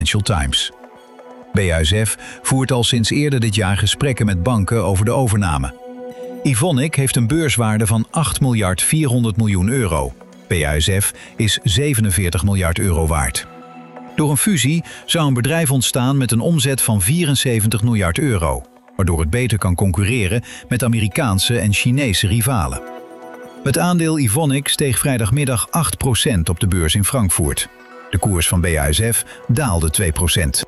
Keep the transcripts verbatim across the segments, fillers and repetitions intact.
Financial Times. B A S F voert al sinds eerder dit jaar gesprekken met banken over de overname. Evonik heeft een beurswaarde van acht miljard vierhonderd miljoen euro. B A S F is zevenenveertig miljard euro waard. Door een fusie zou een bedrijf ontstaan met een omzet van vierenzeventig miljard euro, waardoor het beter kan concurreren met Amerikaanse en Chinese rivalen. Het aandeel Evonik steeg vrijdagmiddag acht procent op de beurs in Frankfurt. De koers van B A S F daalde twee procent.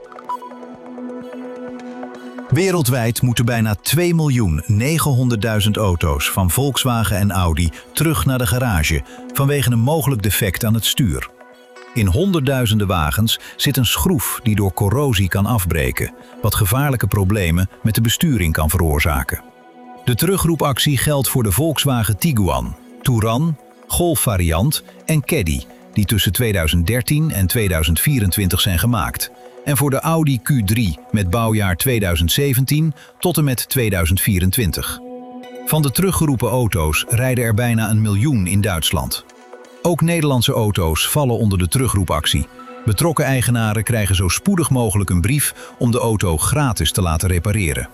Wereldwijd moeten bijna twee miljoen negenhonderdduizend auto's van Volkswagen en Audi terug naar de garage vanwege een mogelijk defect aan het stuur. In honderdduizenden wagens zit een schroef die door corrosie kan afbreken, wat gevaarlijke problemen met de besturing kan veroorzaken. De terugroepactie geldt voor de Volkswagen Tiguan, Touran, Golf variant en Caddy, die tussen tweeduizend dertien en tweeduizend vierentwintig zijn gemaakt, en voor de Audi Q drie met bouwjaar tweeduizend zeventien tot en met tweeduizend vierentwintig. Van de teruggeroepen auto's rijden er bijna een miljoen in Duitsland. Ook Nederlandse auto's vallen onder de terugroepactie. Betrokken eigenaren krijgen zo spoedig mogelijk een brief om de auto gratis te laten repareren.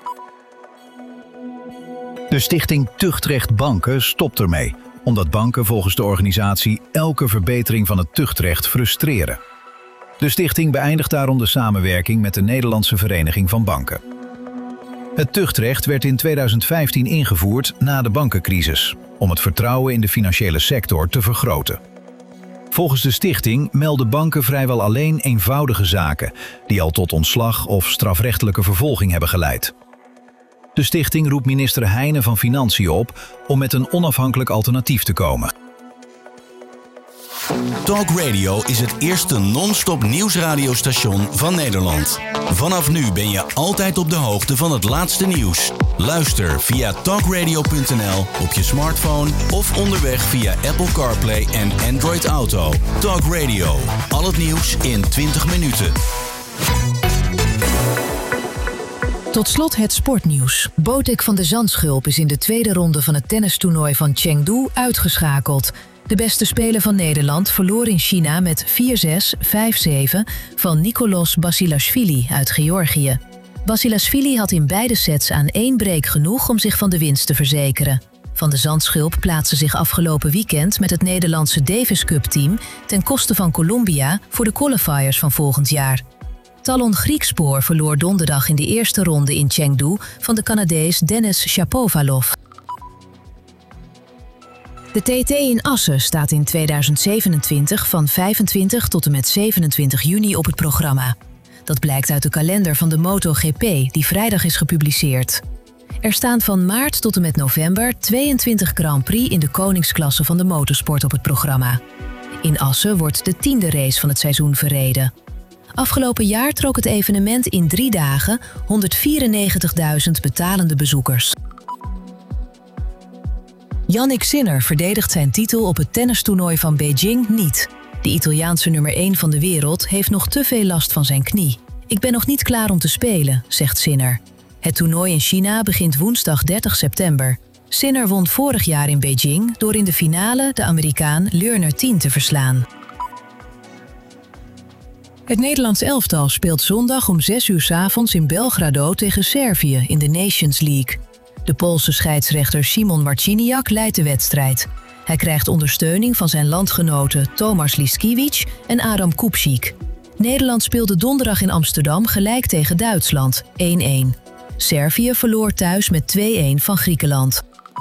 De stichting Tuchtrecht Banken stopt ermee, omdat banken volgens de organisatie elke verbetering van het tuchtrecht frustreren. De stichting beëindigt daarom de samenwerking met de Nederlandse Vereniging van Banken. Het tuchtrecht werd in tweeduizend vijftien ingevoerd na de bankencrisis, om het vertrouwen in de financiële sector te vergroten. Volgens de stichting melden banken vrijwel alleen eenvoudige zaken, die al tot ontslag of strafrechtelijke vervolging hebben geleid. De stichting roept minister Heijnen van Financiën op om met een onafhankelijk alternatief te komen. Talk Radio is het eerste non-stop nieuwsradiostation van Nederland. Vanaf nu ben je altijd op de hoogte van het laatste nieuws. Luister via talkradio punt n l op je smartphone of onderweg via Apple CarPlay en Android Auto. Talk Radio, al het nieuws in twintig minuten. Tot slot het sportnieuws. Botek van de Zandschulp is in de tweede ronde van het tennistoernooi van Chengdu uitgeschakeld. De beste speler van Nederland verloor in China met vier zes, vijf zeven van Nicolas Basilashvili uit Georgië. Basilashvili had in beide sets aan één break genoeg om zich van de winst te verzekeren. Van de Zandschulp plaatste zich afgelopen weekend met het Nederlandse Davis Cup team ten koste van Colombia voor de qualifiers van volgend jaar. Talon Griekspoor verloor donderdag in de eerste ronde in Chengdu van de Canadees Denis Shapovalov. De T T in Assen staat in tweeduizend zevenentwintig van vijfentwintig tot en met zevenentwintig juni op het programma. Dat blijkt uit de kalender van de MotoGP die vrijdag is gepubliceerd. Er staan van maart tot en met november tweeëntwintig Grand Prix in de koningsklasse van de motorsport op het programma. In Assen wordt de tiende race van het seizoen verreden. Afgelopen jaar trok het evenement in drie dagen honderdvierennegentigduizend betalende bezoekers. Jannik Sinner verdedigt zijn titel op het tennistoernooi van Beijing niet. De Italiaanse nummer één van de wereld heeft nog te veel last van zijn knie. Ik ben nog niet klaar om te spelen, zegt Sinner. Het toernooi in China begint woensdag dertig september. Sinner won vorig jaar in Beijing door in de finale de Amerikaan Lerner tien te verslaan. Het Nederlands elftal speelt zondag om zes uur 's avonds in Belgrado tegen Servië in de Nations League. De Poolse scheidsrechter Simon Marciniak leidt de wedstrijd. Hij krijgt ondersteuning van zijn landgenoten Tomasz Liskiewicz en Adam Kupczyk. Nederland speelde donderdag in Amsterdam gelijk tegen Duitsland, één één. Servië verloor thuis met twee één van Griekenland.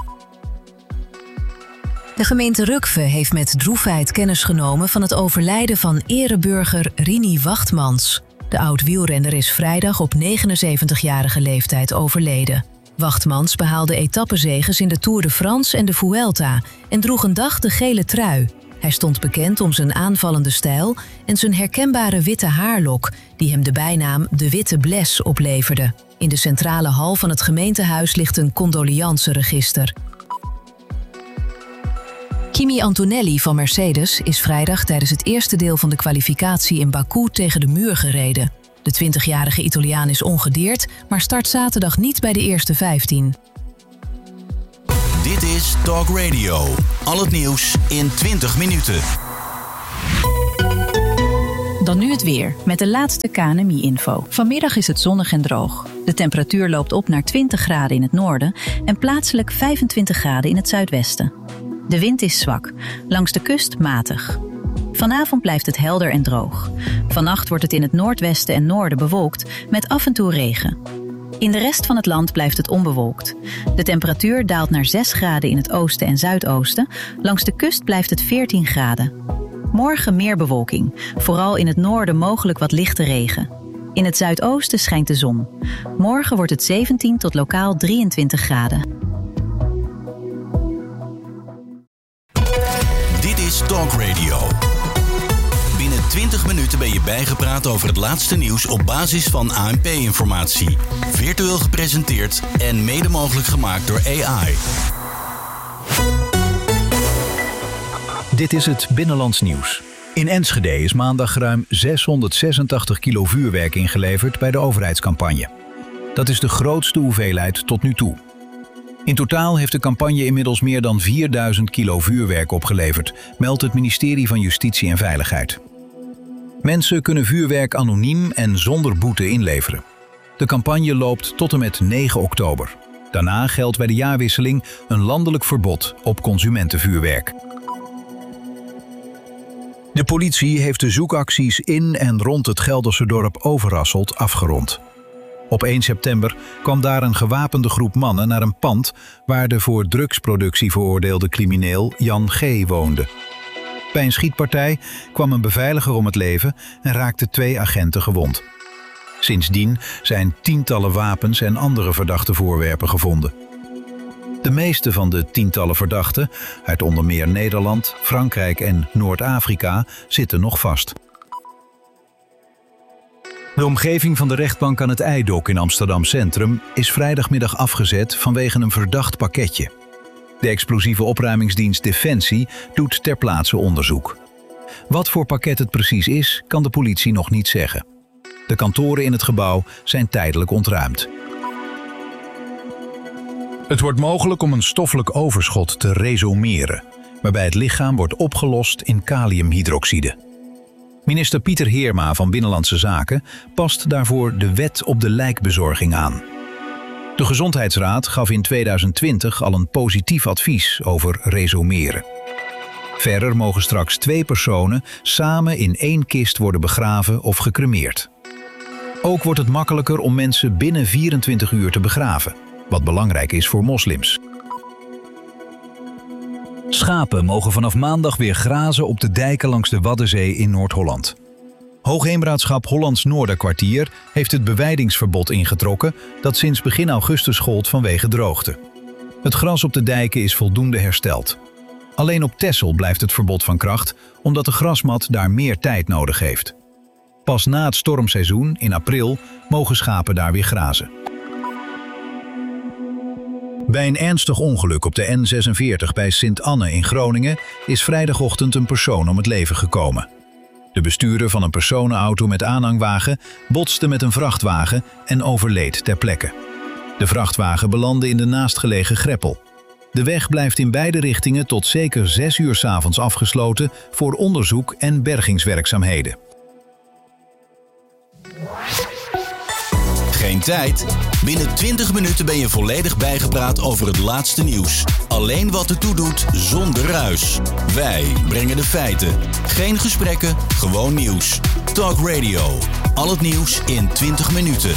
De gemeente Rukve heeft met droefheid kennis genomen van het overlijden van ereburger Rini Wachtmans. De oud-wielrenner is vrijdag op negenenzeventigjarige leeftijd overleden. Wachtmans behaalde etappezeges in de Tour de France en de Vuelta en droeg een dag de gele trui. Hij stond bekend om zijn aanvallende stijl en zijn herkenbare witte haarlok, die hem de bijnaam de Witte Bles opleverde. In de centrale hal van het gemeentehuis ligt een condolianceregister. Kimi Antonelli van Mercedes is vrijdag tijdens het eerste deel van de kwalificatie in Baku tegen de muur gereden. De twintigjarige Italiaan is ongedeerd, maar start zaterdag niet bij de eerste vijftien. Dit is Talk Radio. Al het nieuws in twintig minuten. Dan nu het weer, met de laatste K N M I-info. Vanmiddag is het zonnig en droog. De temperatuur loopt op naar twintig graden in het noorden en plaatselijk vijfentwintig graden in het zuidwesten. De wind is zwak, langs de kust matig. Vanavond blijft het helder en droog. Vannacht wordt het in het noordwesten en noorden bewolkt met af en toe regen. In de rest van het land blijft het onbewolkt. De temperatuur daalt naar zes graden in het oosten en zuidoosten. Langs de kust blijft het veertien graden. Morgen meer bewolking, vooral in het noorden mogelijk wat lichte regen. In het zuidoosten schijnt de zon. Morgen wordt het zeventien tot lokaal drieëntwintig graden. Dit is Talk Radio. Binnen twintig minuten ben je bijgepraat over het laatste nieuws op basis van A N P-informatie. Virtueel gepresenteerd en mede mogelijk gemaakt door A I. Dit is het Binnenlands Nieuws. In Enschede is maandag ruim zeshonderdzesentachtig kilo vuurwerk ingeleverd bij de overheidscampagne. Dat is de grootste hoeveelheid tot nu toe. In totaal heeft de campagne inmiddels meer dan vierduizend kilo vuurwerk opgeleverd, meldt het ministerie van Justitie en Veiligheid. Mensen kunnen vuurwerk anoniem en zonder boete inleveren. De campagne loopt tot en met negen oktober. Daarna geldt bij de jaarwisseling een landelijk verbod op consumentenvuurwerk. De politie heeft de zoekacties in en rond het Gelderse dorp Overasselt afgerond. Op één september kwam daar een gewapende groep mannen naar een pand waar de voor drugsproductie veroordeelde crimineel Jan G. woonde. Bij een schietpartij kwam een beveiliger om het leven en raakten twee agenten gewond. Sindsdien zijn tientallen wapens en andere verdachte voorwerpen gevonden. De meeste van de tientallen verdachten, uit onder meer Nederland, Frankrijk en Noord-Afrika, zitten nog vast. De omgeving van de rechtbank aan het IJdok in Amsterdam Centrum is vrijdagmiddag afgezet vanwege een verdacht pakketje. De explosieve opruimingsdienst Defensie doet ter plaatse onderzoek. Wat voor pakket het precies is, kan de politie nog niet zeggen. De kantoren in het gebouw zijn tijdelijk ontruimd. Het wordt mogelijk om een stoffelijk overschot te resomeren, waarbij het lichaam wordt opgelost in kaliumhydroxide. Minister Pieter Heerma van Binnenlandse Zaken past daarvoor de wet op de lijkbezorging aan. De Gezondheidsraad gaf in tweeduizend twintig al een positief advies over resomeren. Verder mogen straks twee personen samen in één kist worden begraven of gecremeerd. Ook wordt het makkelijker om mensen binnen vierentwintig uur te begraven, wat belangrijk is voor moslims. Schapen mogen vanaf maandag weer grazen op de dijken langs de Waddenzee in Noord-Holland. Hoogheemraadschap Hollands Noorderkwartier heeft het bewijdingsverbod ingetrokken dat sinds begin augustus gold vanwege droogte. Het gras op de dijken is voldoende hersteld. Alleen op Texel blijft het verbod van kracht, omdat de grasmat daar meer tijd nodig heeft. Pas na het stormseizoen, in april, mogen schapen daar weer grazen. Bij een ernstig ongeluk op de N zesenveertig bij Sint-Anne in Groningen is vrijdagochtend een persoon om het leven gekomen. De bestuurder van een personenauto met aanhangwagen botste met een vrachtwagen en overleed ter plekke. De vrachtwagen belandde in de naastgelegen greppel. De weg blijft in beide richtingen tot zeker zes uur 's avonds afgesloten voor onderzoek en bergingswerkzaamheden. Geen tijd? Binnen twintig minuten ben je volledig bijgepraat over het laatste nieuws. Alleen wat ertoe doet, zonder ruis. Wij brengen de feiten. Geen gesprekken, gewoon nieuws. Talk Radio. Al het nieuws in twintig minuten.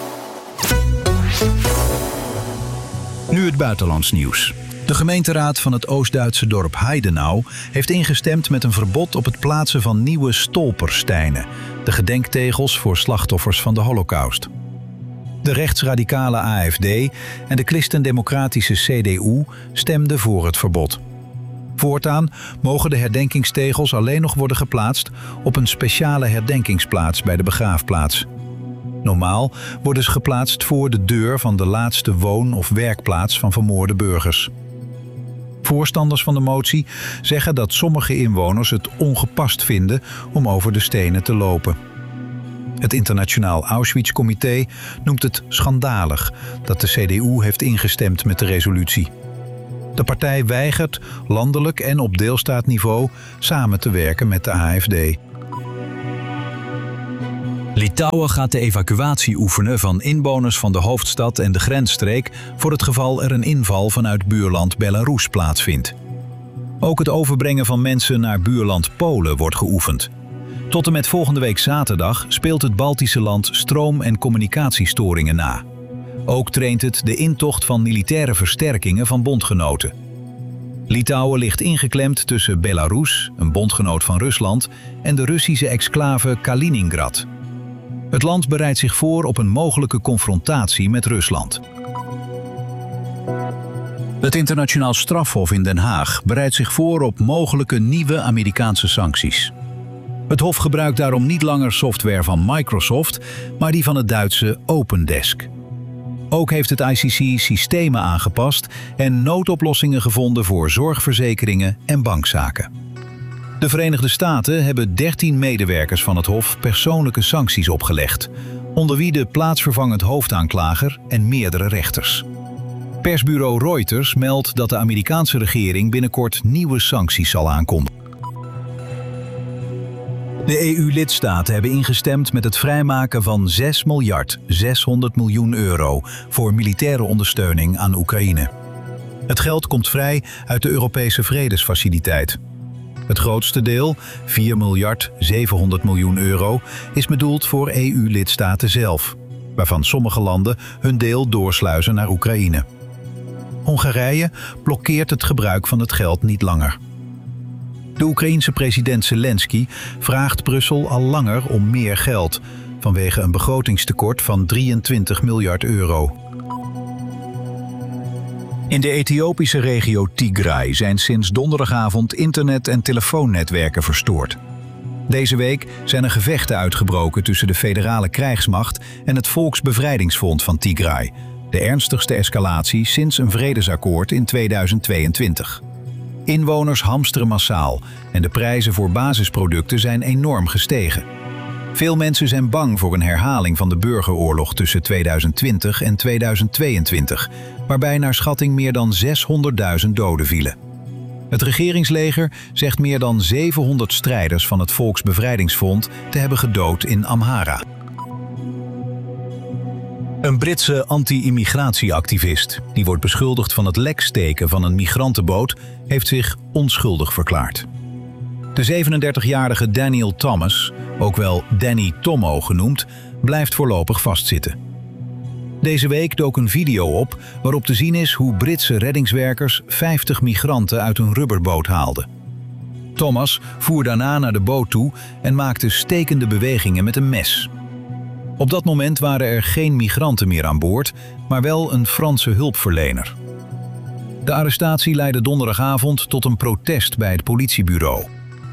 Nu het buitenlands nieuws. De gemeenteraad van het Oost-Duitse dorp Heidenau heeft ingestemd met een verbod op het plaatsen van nieuwe stolpersteinen, de gedenktegels voor slachtoffers van de Holocaust. De rechtsradicale A F D en de christendemocratische C D U stemden voor het verbod. Voortaan mogen de herdenkingstegels alleen nog worden geplaatst op een speciale herdenkingsplaats bij de begraafplaats. Normaal worden ze geplaatst voor de deur van de laatste woon- of werkplaats van vermoorde burgers. Voorstanders van de motie zeggen dat sommige inwoners het ongepast vinden om over de stenen te lopen. Het Internationaal Auschwitz-comité noemt het schandalig dat de C D U heeft ingestemd met de resolutie. De partij weigert landelijk en op deelstaatniveau samen te werken met de A F D. Litouwen gaat de evacuatie oefenen van inwoners van de hoofdstad en de grensstreek voor het geval er een inval vanuit buurland Belarus plaatsvindt. Ook het overbrengen van mensen naar buurland Polen wordt geoefend. Tot en met volgende week zaterdag speelt het Baltische land stroom- en communicatiestoringen na. Ook traint het de intocht van militaire versterkingen van bondgenoten. Litouwen ligt ingeklemd tussen Belarus, een bondgenoot van Rusland, en de Russische exclave Kaliningrad. Het land bereidt zich voor op een mogelijke confrontatie met Rusland. Het internationaal strafhof in Den Haag bereidt zich voor op mogelijke nieuwe Amerikaanse sancties. Het hof gebruikt daarom niet langer software van Microsoft, maar die van het Duitse Opendesk. Ook heeft het I C C systemen aangepast en noodoplossingen gevonden voor zorgverzekeringen en bankzaken. De Verenigde Staten hebben dertien medewerkers van het hof persoonlijke sancties opgelegd, onder wie de plaatsvervangend hoofdaanklager en meerdere rechters. Persbureau Reuters meldt dat de Amerikaanse regering binnenkort nieuwe sancties zal aankondigen. De E U-lidstaten hebben ingestemd met het vrijmaken van zes miljard zeshonderd miljoen euro voor militaire ondersteuning aan Oekraïne. Het geld komt vrij uit de Europese Vredesfaciliteit. Het grootste deel, vier miljard zevenhonderd miljoen euro, is bedoeld voor E U-lidstaten zelf, waarvan sommige landen hun deel doorsluizen naar Oekraïne. Hongarije blokkeert het gebruik van het geld niet langer. De Oekraïense president Zelensky vraagt Brussel al langer om meer geld, vanwege een begrotingstekort van drieëntwintig miljard euro. In de Ethiopische regio Tigray zijn sinds donderdagavond internet- en telefoonnetwerken verstoord. Deze week zijn er gevechten uitgebroken tussen de federale krijgsmacht en het Volksbevrijdingsfront van Tigray, de ernstigste escalatie sinds een vredesakkoord in tweeduizend tweeëntwintig. Inwoners hamsteren massaal en de prijzen voor basisproducten zijn enorm gestegen. Veel mensen zijn bang voor een herhaling van de burgeroorlog tussen tweeduizend twintig en tweeduizend tweeëntwintig, waarbij naar schatting meer dan zeshonderdduizend doden vielen. Het regeringsleger zegt meer dan zevenhonderd strijders van het Volksbevrijdingsfront te hebben gedood in Amhara. Een Britse anti-immigratieactivist, die wordt beschuldigd van het leksteken van een migrantenboot, heeft zich onschuldig verklaard. De zevenendertigjarige Daniel Thomas, ook wel Danny Tommo genoemd, blijft voorlopig vastzitten. Deze week dook een video op waarop te zien is hoe Britse reddingswerkers vijftig migranten uit een rubberboot haalden. Thomas voer daarna naar de boot toe en maakte stekende bewegingen met een mes. Op dat moment waren er geen migranten meer aan boord, maar wel een Franse hulpverlener. De arrestatie leidde donderdagavond tot een protest bij het politiebureau.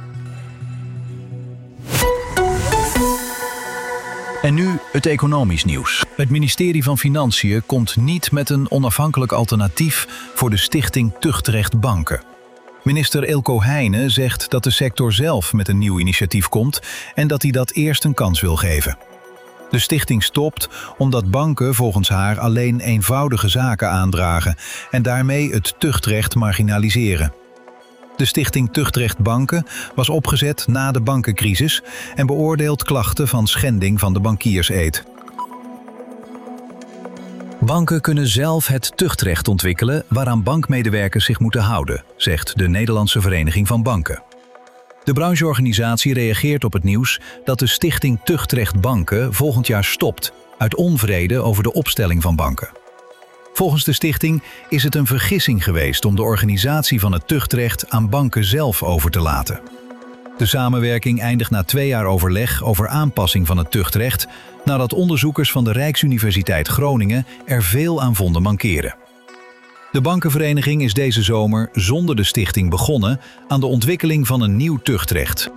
En nu het economisch nieuws. Het ministerie van Financiën komt niet met een onafhankelijk alternatief voor de stichting Tuchtrecht Banken. Minister Eelco Heijnen zegt dat de sector zelf met een nieuw initiatief komt en dat hij dat eerst een kans wil geven. De stichting stopt omdat banken volgens haar alleen eenvoudige zaken aandragen en daarmee het tuchtrecht marginaliseren. De stichting Tuchtrecht Banken was opgezet na de bankencrisis en beoordeelt klachten van schending van de bankierseed. Banken kunnen zelf het tuchtrecht ontwikkelen waaraan bankmedewerkers zich moeten houden, zegt de Nederlandse Vereniging van Banken. De brancheorganisatie reageert op het nieuws dat de stichting Tuchtrecht Banken volgend jaar stopt uit onvrede over de opstelling van banken. Volgens de stichting is het een vergissing geweest om de organisatie van het tuchtrecht aan banken zelf over te laten. De samenwerking eindigt na twee jaar overleg over aanpassing van het tuchtrecht, nadat onderzoekers van de Rijksuniversiteit Groningen er veel aan vonden mankeren. De bankenvereniging is deze zomer zonder de stichting begonnen aan de ontwikkeling van een nieuw tuchtrecht.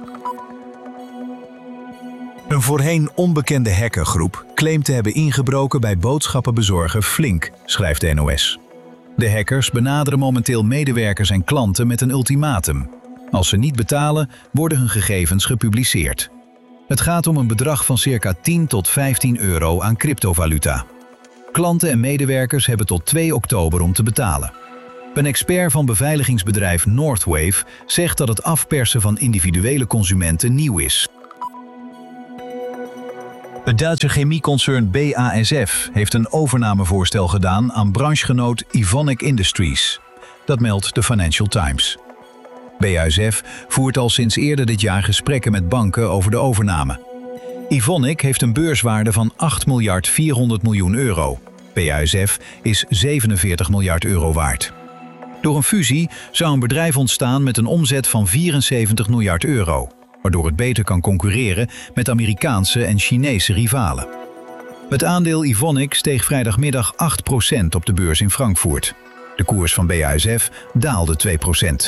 Een voorheen onbekende hackergroep claimt te hebben ingebroken bij boodschappenbezorger Flink, schrijft de N O S. De hackers benaderen momenteel medewerkers en klanten met een ultimatum. Als ze niet betalen, worden hun gegevens gepubliceerd. Het gaat om een bedrag van circa tien tot vijftien euro aan cryptovaluta. Klanten en medewerkers hebben tot twee oktober om te betalen. Een expert van beveiligingsbedrijf Northwave zegt dat het afpersen van individuele consumenten nieuw is. Het Duitse chemieconcern B A S F heeft een overnamevoorstel gedaan aan branchegenoot Evonik Industries. Dat meldt de Financial Times. B A S F voert al sinds eerder dit jaar gesprekken met banken over de overname. Evonik heeft een beurswaarde van acht miljard vierhonderd miljoen euro. B A S F is zevenenveertig miljard euro waard. Door een fusie zou een bedrijf ontstaan met een omzet van vierenzeventig miljard euro, waardoor het beter kan concurreren met Amerikaanse en Chinese rivalen. Het aandeel Evonik steeg vrijdagmiddag acht procent op de beurs in Frankfurt. De koers van B A S F daalde twee procent.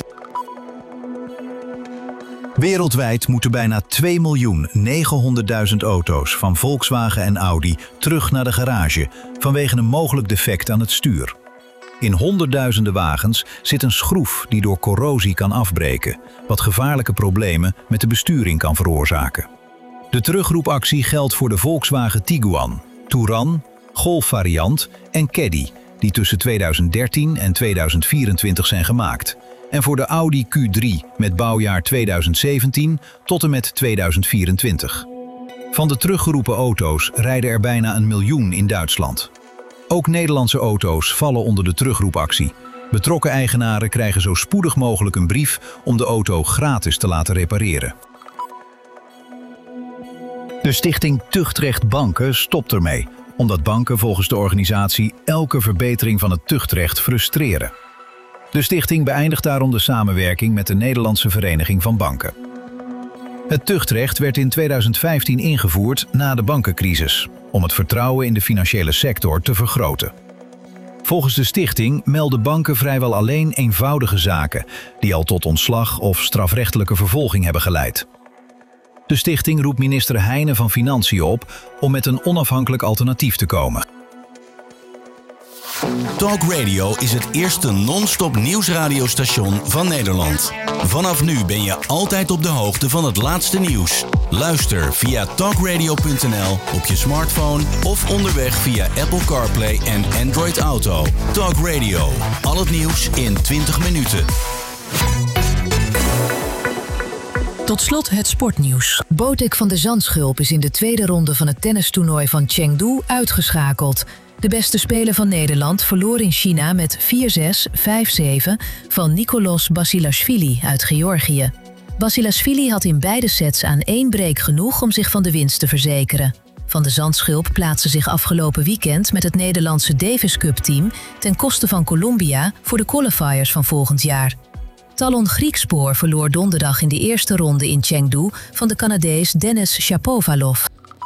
Wereldwijd moeten bijna twee miljoen negenhonderdduizend auto's van Volkswagen en Audi terug naar de garage vanwege een mogelijk defect aan het stuur. In honderdduizenden wagens zit een schroef die door corrosie kan afbreken, wat gevaarlijke problemen met de besturing kan veroorzaken. De terugroepactie geldt voor de Volkswagen Tiguan, Touran, Golf variant en Caddy, die tussen tweeduizend dertien en tweeduizend vierentwintig zijn gemaakt, en voor de Audi Q drie met bouwjaar tweeduizend zeventien tot en met tweeduizend vierentwintig. Van de teruggeroepen auto's rijden er bijna een miljoen in Duitsland. Ook Nederlandse auto's vallen onder de terugroepactie. Betrokken eigenaren krijgen zo spoedig mogelijk een brief om de auto gratis te laten repareren. De stichting Tuchtrecht Banken stopt ermee, omdat banken volgens de organisatie elke verbetering van het tuchtrecht frustreren. De stichting beëindigt daarom de samenwerking met de Nederlandse Vereniging van Banken. Het tuchtrecht werd in tweeduizend vijftien ingevoerd na de bankencrisis, om het vertrouwen in de financiële sector te vergroten. Volgens de stichting melden banken vrijwel alleen eenvoudige zaken, die al tot ontslag of strafrechtelijke vervolging hebben geleid. De stichting roept minister Heijnen van Financiën op om met een onafhankelijk alternatief te komen. Talk Radio is het eerste non-stop nieuwsradiostation van Nederland. Vanaf nu ben je altijd op de hoogte van het laatste nieuws. Luister via talk radio punt n l op je smartphone of onderweg via Apple CarPlay en Android Auto. Talk Radio, al het nieuws in twintig minuten. Tot slot het sportnieuws. Botic van de Zandschulp is in de tweede ronde van het tennistoernooi van Chengdu uitgeschakeld. De beste speler van Nederland verloor in China met vier zes, vijf zeven van Nicolas Basilashvili uit Georgië. Basilashvili had in beide sets aan één break genoeg om zich van de winst te verzekeren. Van de Zandschulp plaatste zich afgelopen weekend met het Nederlandse Davis Cup team ten koste van Colombia voor de qualifiers van volgend jaar. Talon Griekspoor verloor donderdag in de eerste ronde in Chengdu van de Canadees Denis Shapovalov.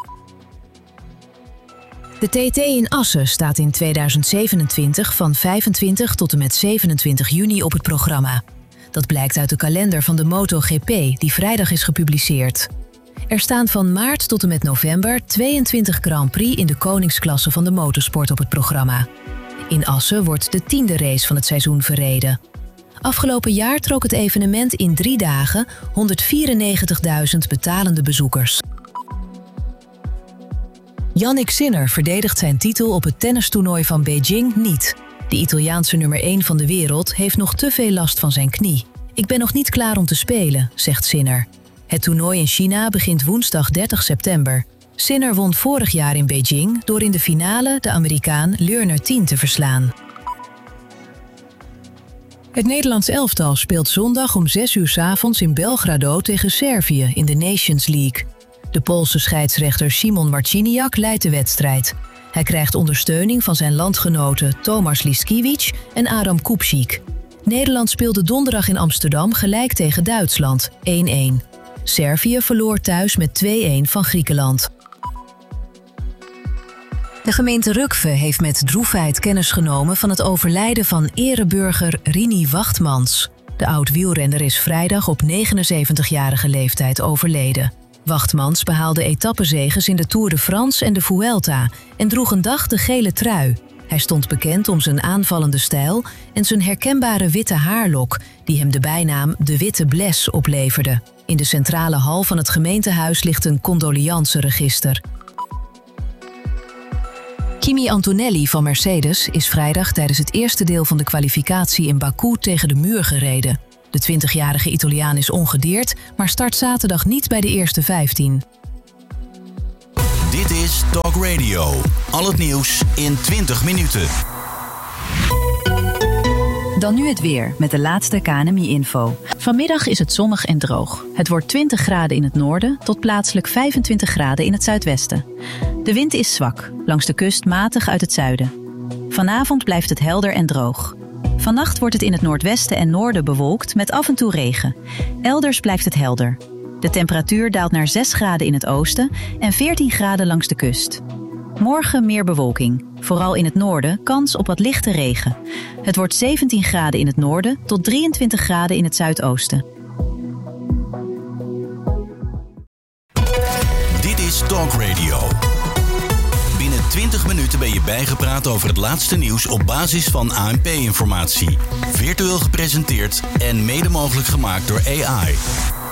De T T in Assen staat in tweeduizend zevenentwintig van vijfentwintig tot en met zevenentwintig juni op het programma. Dat blijkt uit de kalender van de MotoGP die vrijdag is gepubliceerd. Er staan van maart tot en met november tweeëntwintig Grand Prix in de koningsklasse van de motorsport op het programma. In Assen wordt de tiende race van het seizoen verreden. Afgelopen jaar trok het evenement in drie dagen honderdvierennegentigduizend betalende bezoekers. Jannik Sinner verdedigt zijn titel op het tennistoernooi van Beijing niet. De Italiaanse nummer één van de wereld heeft nog te veel last van zijn knie. Ik ben nog niet klaar om te spelen, zegt Sinner. Het toernooi in China begint woensdag dertig september. Sinner won vorig jaar in Beijing door in de finale de Amerikaan Lerner tien te verslaan. Het Nederlands elftal speelt zondag om zes uur 's avonds in Belgrado tegen Servië in de Nations League. De Poolse scheidsrechter Simon Marciniak leidt de wedstrijd. Hij krijgt ondersteuning van zijn landgenoten Tomasz Liskiewicz en Adam Kupczyk. Nederland speelde donderdag in Amsterdam gelijk tegen Duitsland, één-één. Servië verloor thuis met twee-één van Griekenland. De gemeente Rukve heeft met droefheid kennis genomen van het overlijden van ereburger Rini Wachtmans. De oud-wielrenner is vrijdag op negenenzeventigjarige leeftijd overleden. Wachtmans behaalde etappezeges in de Tour de France en de Vuelta en droeg een dag de gele trui. Hij stond bekend om zijn aanvallende stijl en zijn herkenbare witte haarlok, die hem de bijnaam de Witte Bles opleverde. In de centrale hal van het gemeentehuis ligt een condolianceregister. Kimi Antonelli van Mercedes is vrijdag tijdens het eerste deel van de kwalificatie in Baku tegen de muur gereden. De twintigjarige Italiaan is ongedeerd, maar start zaterdag niet bij de eerste vijftien. Dit is Talk Radio. Al het nieuws in twintig minuten. Dan nu het weer met de laatste K N M I-info. Vanmiddag is het zonnig en droog. Het wordt twintig graden in het noorden tot plaatselijk vijfentwintig graden in het zuidwesten. De wind is zwak, langs de kust matig uit het zuiden. Vanavond blijft het helder en droog. Vannacht wordt het in het noordwesten en noorden bewolkt met af en toe regen. Elders blijft het helder. De temperatuur daalt naar zes graden in het oosten en veertien graden langs de kust. Morgen meer bewolking. Vooral in het noorden kans op wat lichte regen. Het wordt zeventien graden in het noorden tot drieëntwintig graden in het zuidoosten. Dit is Talk Radio. Binnen twintig minuten ben je bijgepraat over het laatste nieuws op basis van A N P-informatie. Virtueel gepresenteerd en mede mogelijk gemaakt door A I.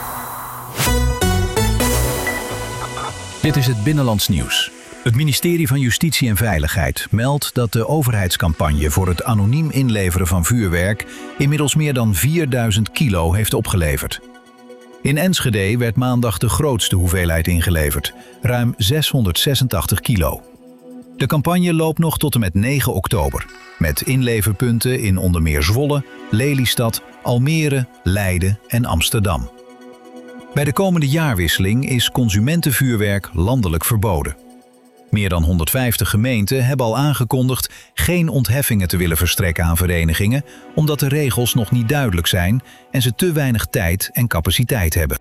Dit is het Binnenlands Nieuws. Het ministerie van Justitie en Veiligheid meldt dat de overheidscampagne voor het anoniem inleveren van vuurwerk inmiddels meer dan vierduizend kilo heeft opgeleverd. In Enschede werd maandag de grootste hoeveelheid ingeleverd, ruim zeshonderdzesentachtig kilo. De campagne loopt nog tot en met negen oktober, met inleverpunten in onder meer Zwolle, Lelystad, Almere, Leiden en Amsterdam. Bij de komende jaarwisseling is consumentenvuurwerk landelijk verboden. Meer dan honderdvijftig gemeenten hebben al aangekondigd geen ontheffingen te willen verstrekken aan verenigingen, omdat de regels nog niet duidelijk zijn en ze te weinig tijd en capaciteit hebben.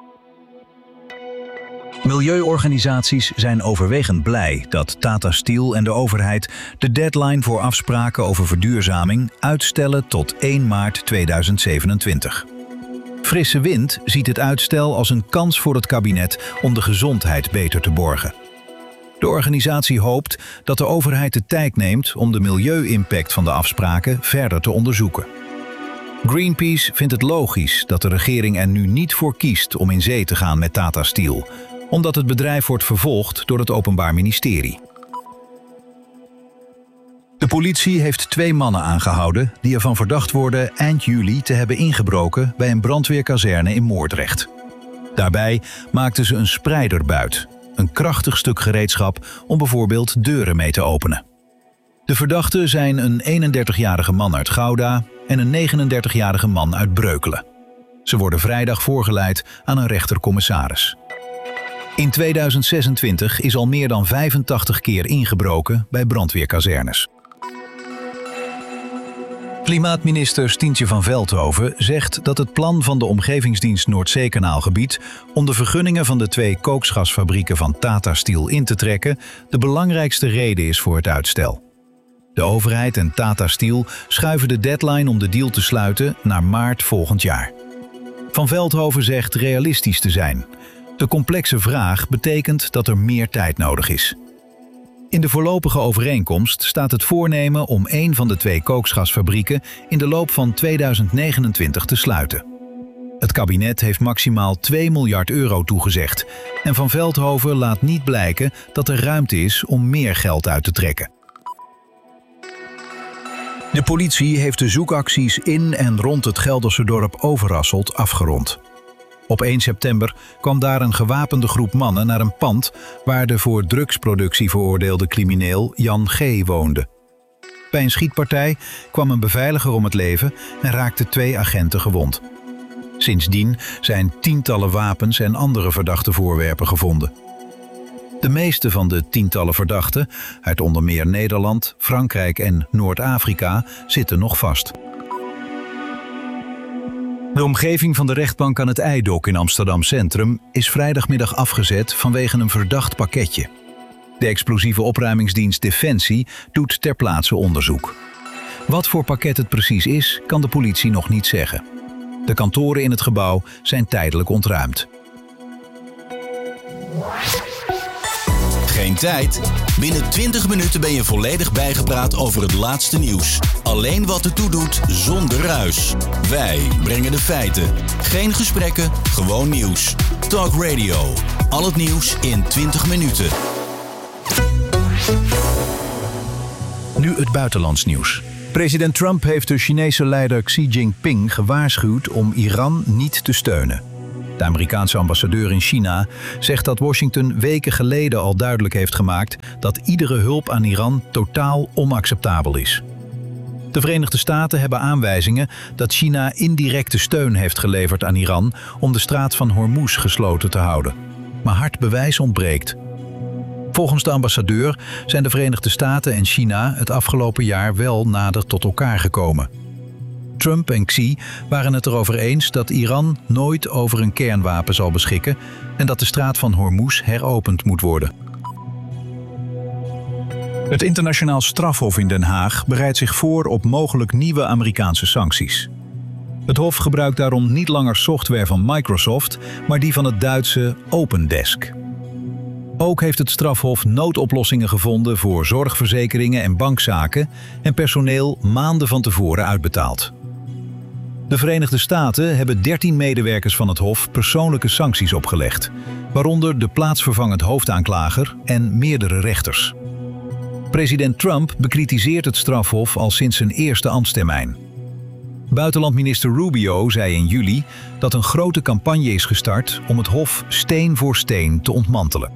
Milieuorganisaties zijn overwegend blij dat Tata Steel en de overheid de deadline voor afspraken over verduurzaming uitstellen tot één maart tweeduizend zevenentwintig. Frisse Wind ziet het uitstel als een kans voor het kabinet om de gezondheid beter te borgen. De organisatie hoopt dat de overheid de tijd neemt om de milieu-impact van de afspraken verder te onderzoeken. Greenpeace vindt het logisch dat de regering er nu niet voor kiest om in zee te gaan met Tata Steel, omdat het bedrijf wordt vervolgd door het Openbaar Ministerie. De politie heeft twee mannen aangehouden die ervan verdacht worden eind juli te hebben ingebroken bij een brandweerkazerne in Moordrecht. Daarbij maakten ze een spreiderbuit, een krachtig stuk gereedschap om bijvoorbeeld deuren mee te openen. De verdachten zijn een eenendertigjarige man uit Gouda en een negenendertigjarige man uit Breukelen. Ze worden vrijdag voorgeleid aan een rechtercommissaris. In tweeduizend zesentwintig is al meer dan vijfentachtig keer ingebroken bij brandweerkazernes. Klimaatminister Stientje van Veldhoven zegt dat het plan van de Omgevingsdienst Noordzeekanaalgebied om de vergunningen van de twee kooksgasfabrieken van Tata Steel in te trekken de belangrijkste reden is voor het uitstel. De overheid en Tata Steel schuiven de deadline om de deal te sluiten naar maart volgend jaar. Van Veldhoven zegt realistisch te zijn. De complexe vraag betekent dat er meer tijd nodig is. In de voorlopige overeenkomst staat het voornemen om één van de twee kooksgasfabrieken in de loop van tweeduizend negenentwintig te sluiten. Het kabinet heeft maximaal twee miljard euro toegezegd en Van Veldhoven laat niet blijken dat er ruimte is om meer geld uit te trekken. De politie heeft de zoekacties in en rond het Gelderse dorp Overasselt afgerond. Op één september kwam daar een gewapende groep mannen naar een pand waar de voor drugsproductie veroordeelde crimineel Jan G. woonde. Bij een schietpartij kwam een beveiliger om het leven en raakten twee agenten gewond. Sindsdien zijn tientallen wapens en andere verdachte voorwerpen gevonden. De meeste van de tientallen verdachten, uit onder meer Nederland, Frankrijk en Noord-Afrika, zitten nog vast. De omgeving van de rechtbank aan het IJdok in Amsterdam Centrum is vrijdagmiddag afgezet vanwege een verdacht pakketje. De explosieve opruimingsdienst Defensie doet ter plaatse onderzoek. Wat voor pakket het precies is, kan de politie nog niet zeggen. De kantoren in het gebouw zijn tijdelijk ontruimd. Geen tijd? Binnen twintig minuten ben je volledig bijgepraat over het laatste nieuws. Alleen wat ertoe doet, zonder ruis. Wij brengen de feiten. Geen gesprekken, gewoon nieuws. Talk Radio. Al het nieuws in twintig minuten. Nu het buitenlands nieuws. President Trump heeft de Chinese leider Xi Jinping gewaarschuwd om Iran niet te steunen. De Amerikaanse ambassadeur in China zegt dat Washington weken geleden al duidelijk heeft gemaakt dat iedere hulp aan Iran totaal onacceptabel is. De Verenigde Staten hebben aanwijzingen dat China indirecte steun heeft geleverd aan Iran om de straat van Hormuz gesloten te houden. Maar hard bewijs ontbreekt. Volgens de ambassadeur zijn de Verenigde Staten en China het afgelopen jaar wel nader tot elkaar gekomen. Trump en Xi waren het erover eens dat Iran nooit over een kernwapen zal beschikken en dat de straat van Hormuz heropend moet worden. Het internationaal strafhof in Den Haag bereidt zich voor op mogelijk nieuwe Amerikaanse sancties. Het hof gebruikt daarom niet langer software van Microsoft, maar die van het Duitse OpenDesk. Ook heeft het strafhof noodoplossingen gevonden voor zorgverzekeringen en bankzaken en personeel maanden van tevoren uitbetaald. De Verenigde Staten hebben dertien medewerkers van het hof persoonlijke sancties opgelegd, waaronder de plaatsvervangend hoofdaanklager en meerdere rechters. President Trump bekritiseert het strafhof al sinds zijn eerste ambtstermijn. Buitenlandminister Rubio zei in juli dat een grote campagne is gestart om het hof steen voor steen te ontmantelen.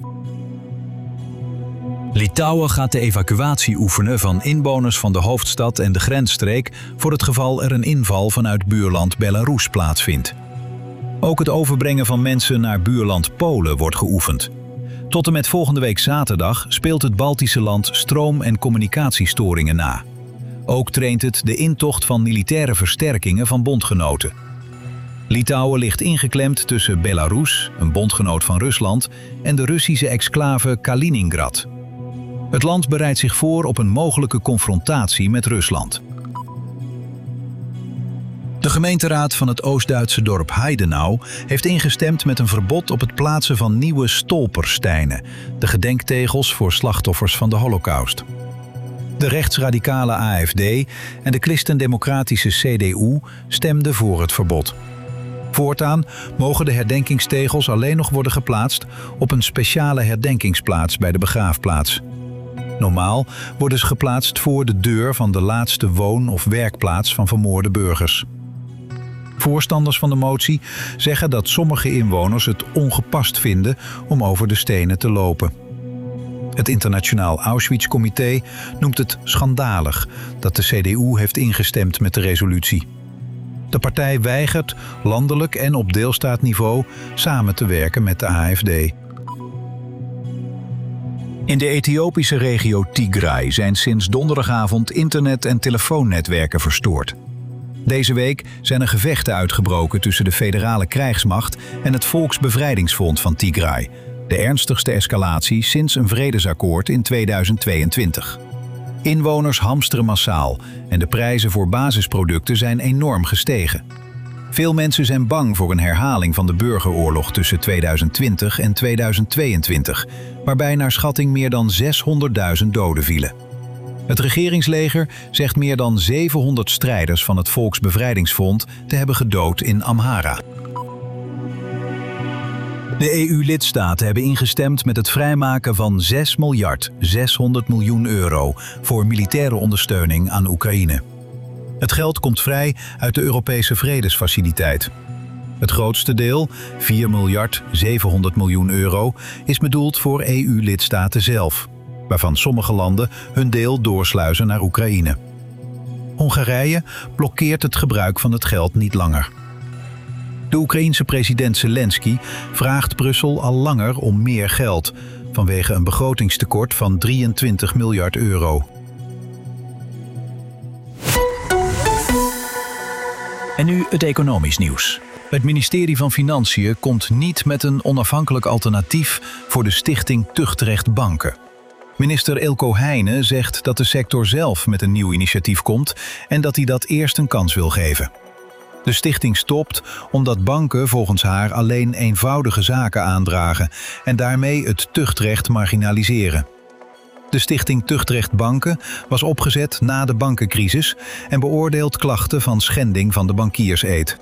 Litouwen gaat de evacuatie oefenen van inwoners van de hoofdstad en de grensstreek voor het geval er een inval vanuit buurland Belarus plaatsvindt. Ook het overbrengen van mensen naar buurland Polen wordt geoefend. Tot en met volgende week zaterdag speelt het Baltische land stroom- en communicatiestoringen na. Ook traint het de intocht van militaire versterkingen van bondgenoten. Litouwen ligt ingeklemd tussen Belarus, een bondgenoot van Rusland, en de Russische exclave Kaliningrad. Het land bereidt zich voor op een mogelijke confrontatie met Rusland. De gemeenteraad van het Oost-Duitse dorp Heidenau heeft ingestemd met een verbod op het plaatsen van nieuwe stolpersteinen, de gedenktegels voor slachtoffers van de Holocaust. De rechtsradicale A F D en de christendemocratische C D U stemden voor het verbod. Voortaan mogen de herdenkingstegels alleen nog worden geplaatst op een speciale herdenkingsplaats bij de begraafplaats. Normaal worden ze geplaatst voor de deur van de laatste woon- of werkplaats van vermoorde burgers. Voorstanders van de motie zeggen dat sommige inwoners het ongepast vinden om over de stenen te lopen. Het Internationaal Auschwitz-comité noemt het schandalig dat de C D U heeft ingestemd met de resolutie. De partij weigert landelijk en op deelstaatniveau samen te werken met de A F D. In de Ethiopische regio Tigray zijn sinds donderdagavond internet- en telefoonnetwerken verstoord. Deze week zijn er gevechten uitgebroken tussen de federale krijgsmacht en het Volksbevrijdingsfront van Tigray, de ernstigste escalatie sinds een vredesakkoord in tweeduizend tweeëntwintig. Inwoners hamsteren massaal en de prijzen voor basisproducten zijn enorm gestegen. Veel mensen zijn bang voor een herhaling van de burgeroorlog tussen tweeduizend twintig en tweeduizend tweeëntwintig, waarbij naar schatting meer dan zeshonderdduizend doden vielen. Het regeringsleger zegt meer dan zevenhonderd strijders van het Volksbevrijdingsfront te hebben gedood in Amhara. De E U-lidstaten hebben ingestemd met het vrijmaken van zes miljard zeshonderd miljoen euro voor militaire ondersteuning aan Oekraïne. Het geld komt vrij uit de Europese Vredesfaciliteit. Het grootste deel, vier miljard zevenhonderd miljoen euro, is bedoeld voor E U-lidstaten zelf, waarvan sommige landen hun deel doorsluizen naar Oekraïne. Hongarije blokkeert het gebruik van het geld niet langer. De Oekraïense president Zelensky vraagt Brussel al langer om meer geld, vanwege een begrotingstekort van drieëntwintig miljard euro. En nu het economisch nieuws. Het ministerie van Financiën komt niet met een onafhankelijk alternatief voor de stichting Tuchtrecht Banken. Minister Eelco Heijnen zegt dat de sector zelf met een nieuw initiatief komt en dat hij dat eerst een kans wil geven. De stichting stopt omdat banken volgens haar alleen eenvoudige zaken aandragen en daarmee het tuchtrecht marginaliseren. De stichting Tuchtrecht Banken was opgezet na de bankencrisis en beoordeelt klachten van schending van de bankierseed.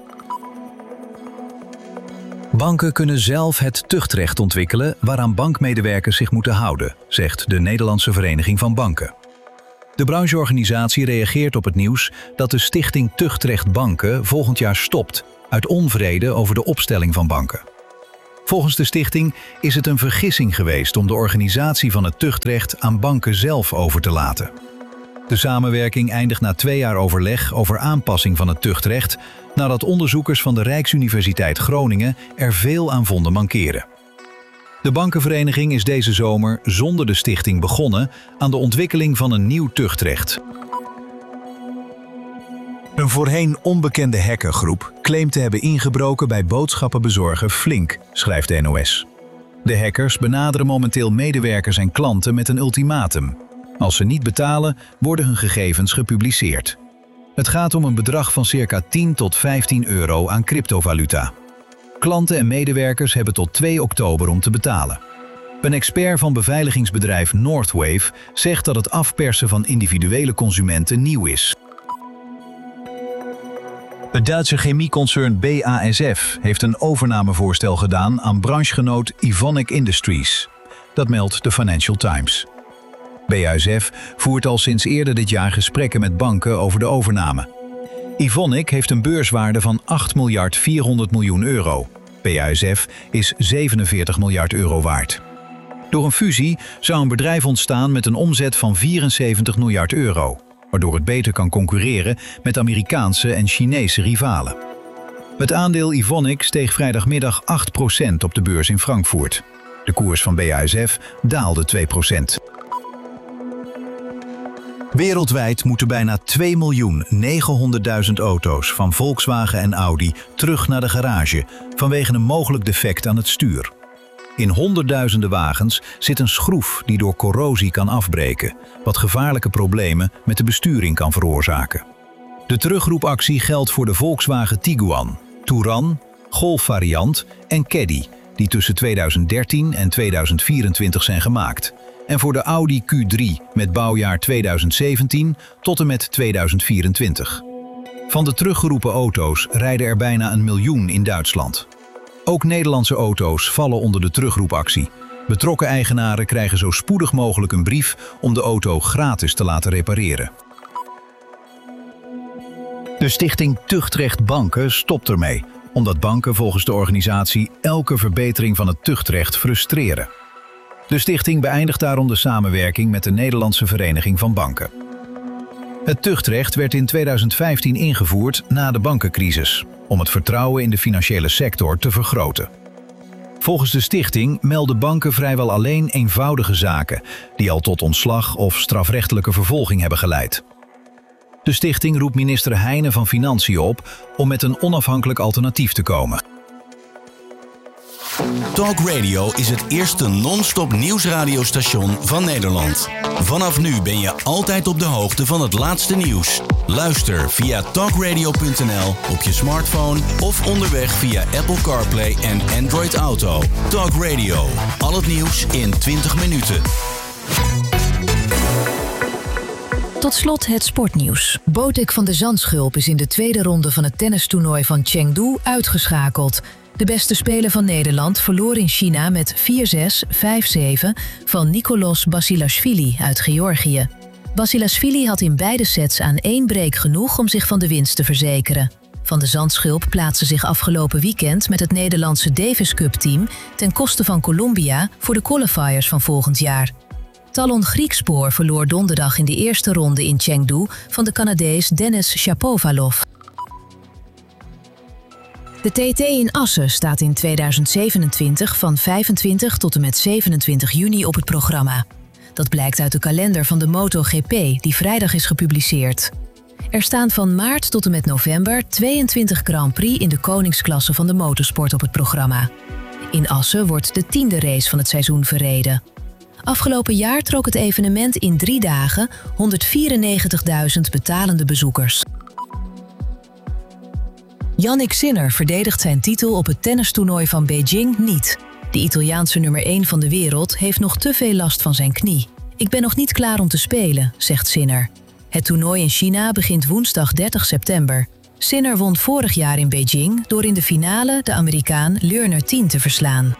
Banken kunnen zelf het tuchtrecht ontwikkelen waaraan bankmedewerkers zich moeten houden, zegt de Nederlandse Vereniging van Banken. De brancheorganisatie reageert op het nieuws dat de stichting Tuchtrecht Banken volgend jaar stopt uit onvrede over de opstelling van banken. Volgens de stichting is het een vergissing geweest om de organisatie van het tuchtrecht aan banken zelf over te laten. De samenwerking eindigt na twee jaar overleg over aanpassing van het tuchtrecht, nadat onderzoekers van de Rijksuniversiteit Groningen er veel aan vonden mankeren. De bankenvereniging is deze zomer zonder de stichting begonnen aan de ontwikkeling van een nieuw tuchtrecht. Een voorheen onbekende hackergroep claimt te hebben ingebroken bij boodschappenbezorger Flink, schrijft de N O S. De hackers benaderen momenteel medewerkers en klanten met een ultimatum. Als ze niet betalen, worden hun gegevens gepubliceerd. Het gaat om een bedrag van circa tien tot vijftien euro aan cryptovaluta. Klanten en medewerkers hebben tot twee oktober om te betalen. Een expert van beveiligingsbedrijf Northwave zegt dat het afpersen van individuele consumenten nieuw is. Het Duitse chemieconcern B A S F heeft een overnamevoorstel gedaan aan branchegenoot Evonik Industries. Dat meldt de Financial Times. B A S F voert al sinds eerder dit jaar gesprekken met banken over de overname. Evonik heeft een beurswaarde van acht miljard vierhonderd miljoen euro. B A S F is zevenenveertig miljard euro waard. Door een fusie zou een bedrijf ontstaan met een omzet van vierenzeventig miljard euro, waardoor het beter kan concurreren met Amerikaanse en Chinese rivalen. Het aandeel Evonik steeg vrijdagmiddag acht procent op de beurs in Frankfurt. De koers van B A S F daalde twee procent. Wereldwijd moeten bijna twee miljoen negenhonderdduizend auto's van Volkswagen en Audi terug naar de garage vanwege een mogelijk defect aan het stuur. In honderdduizenden wagens zit een schroef die door corrosie kan afbreken, wat gevaarlijke problemen met de besturing kan veroorzaken. De terugroepactie geldt voor de Volkswagen Tiguan, Touran, Golf variant en Caddy, die tussen tweeduizend dertien en tweeduizend vierentwintig zijn gemaakt, en voor de Audi Q drie met bouwjaar tweeduizend zeventien tot en met tweeduizend vierentwintig. Van de teruggeroepen auto's rijden er bijna een miljoen in Duitsland. Ook Nederlandse auto's vallen onder de terugroepactie. Betrokken eigenaren krijgen zo spoedig mogelijk een brief om de auto gratis te laten repareren. De stichting Tuchtrecht Banken stopt ermee, omdat banken volgens de organisatie elke verbetering van het tuchtrecht frustreren. De stichting beëindigt daarom de samenwerking met de Nederlandse Vereniging van Banken. Het tuchtrecht werd in tweeduizend vijftien ingevoerd na de bankencrisis, om het vertrouwen in de financiële sector te vergroten. Volgens de stichting melden banken vrijwel alleen eenvoudige zaken, die al tot ontslag of strafrechtelijke vervolging hebben geleid. De stichting roept minister Heijnen van Financiën op om met een onafhankelijk alternatief te komen. Talk Radio is het eerste non-stop nieuwsradiostation van Nederland. Vanaf nu ben je altijd op de hoogte van het laatste nieuws. Luister via talk radio punt n l op je smartphone of onderweg via Apple CarPlay en Android Auto. Talk Radio, al het nieuws in twintig minuten. Tot slot het sportnieuws. Botic van de Zandschulp is in de tweede ronde van het tennistoernooi van Chengdu uitgeschakeld. De beste speler van Nederland verloor in China met vier zes, vijf zeven van Nicolas Basilashvili uit Georgië. Basilashvili had in beide sets aan één break genoeg om zich van de winst te verzekeren. Van de Zandschulp plaatste zich afgelopen weekend met het Nederlandse Davis Cup team ten koste van Colombia voor de qualifiers van volgend jaar. Talon Griekspoor verloor donderdag in de eerste ronde in Chengdu van de Canadees Denis Shapovalov. De T T in Assen staat in tweeduizend zevenentwintig van vijfentwintig tot en met zevenentwintig juni op het programma. Dat blijkt uit de kalender van de MotoGP die vrijdag is gepubliceerd. Er staan van maart tot en met november tweeëntwintig Grand Prix in de koningsklasse van de motorsport op het programma. In Assen wordt de tiende race van het seizoen verreden. Afgelopen jaar trok het evenement in drie dagen honderdvierennegentigduizend betalende bezoekers. Jannik Sinner verdedigt zijn titel op het tennistoernooi van Beijing niet. De Italiaanse nummer één van de wereld heeft nog te veel last van zijn knie. Ik ben nog niet klaar om te spelen, zegt Sinner. Het toernooi in China begint woensdag dertig september. Sinner won vorig jaar in Beijing door in de finale de Amerikaan Lerner tien te verslaan.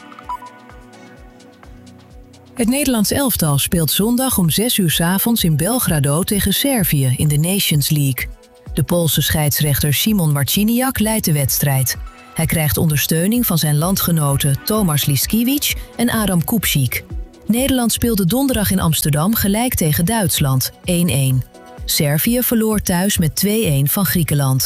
Het Nederlands elftal speelt zondag om zes uur 's avonds in Belgrado tegen Servië in de Nations League. De Poolse scheidsrechter Szymon Marciniak leidt de wedstrijd. Hij krijgt ondersteuning van zijn landgenoten Tomasz Liskiewicz en Adam Kupczyk. Nederland speelde donderdag in Amsterdam gelijk tegen Duitsland, één-één. Servië verloor thuis met twee-één van Griekenland.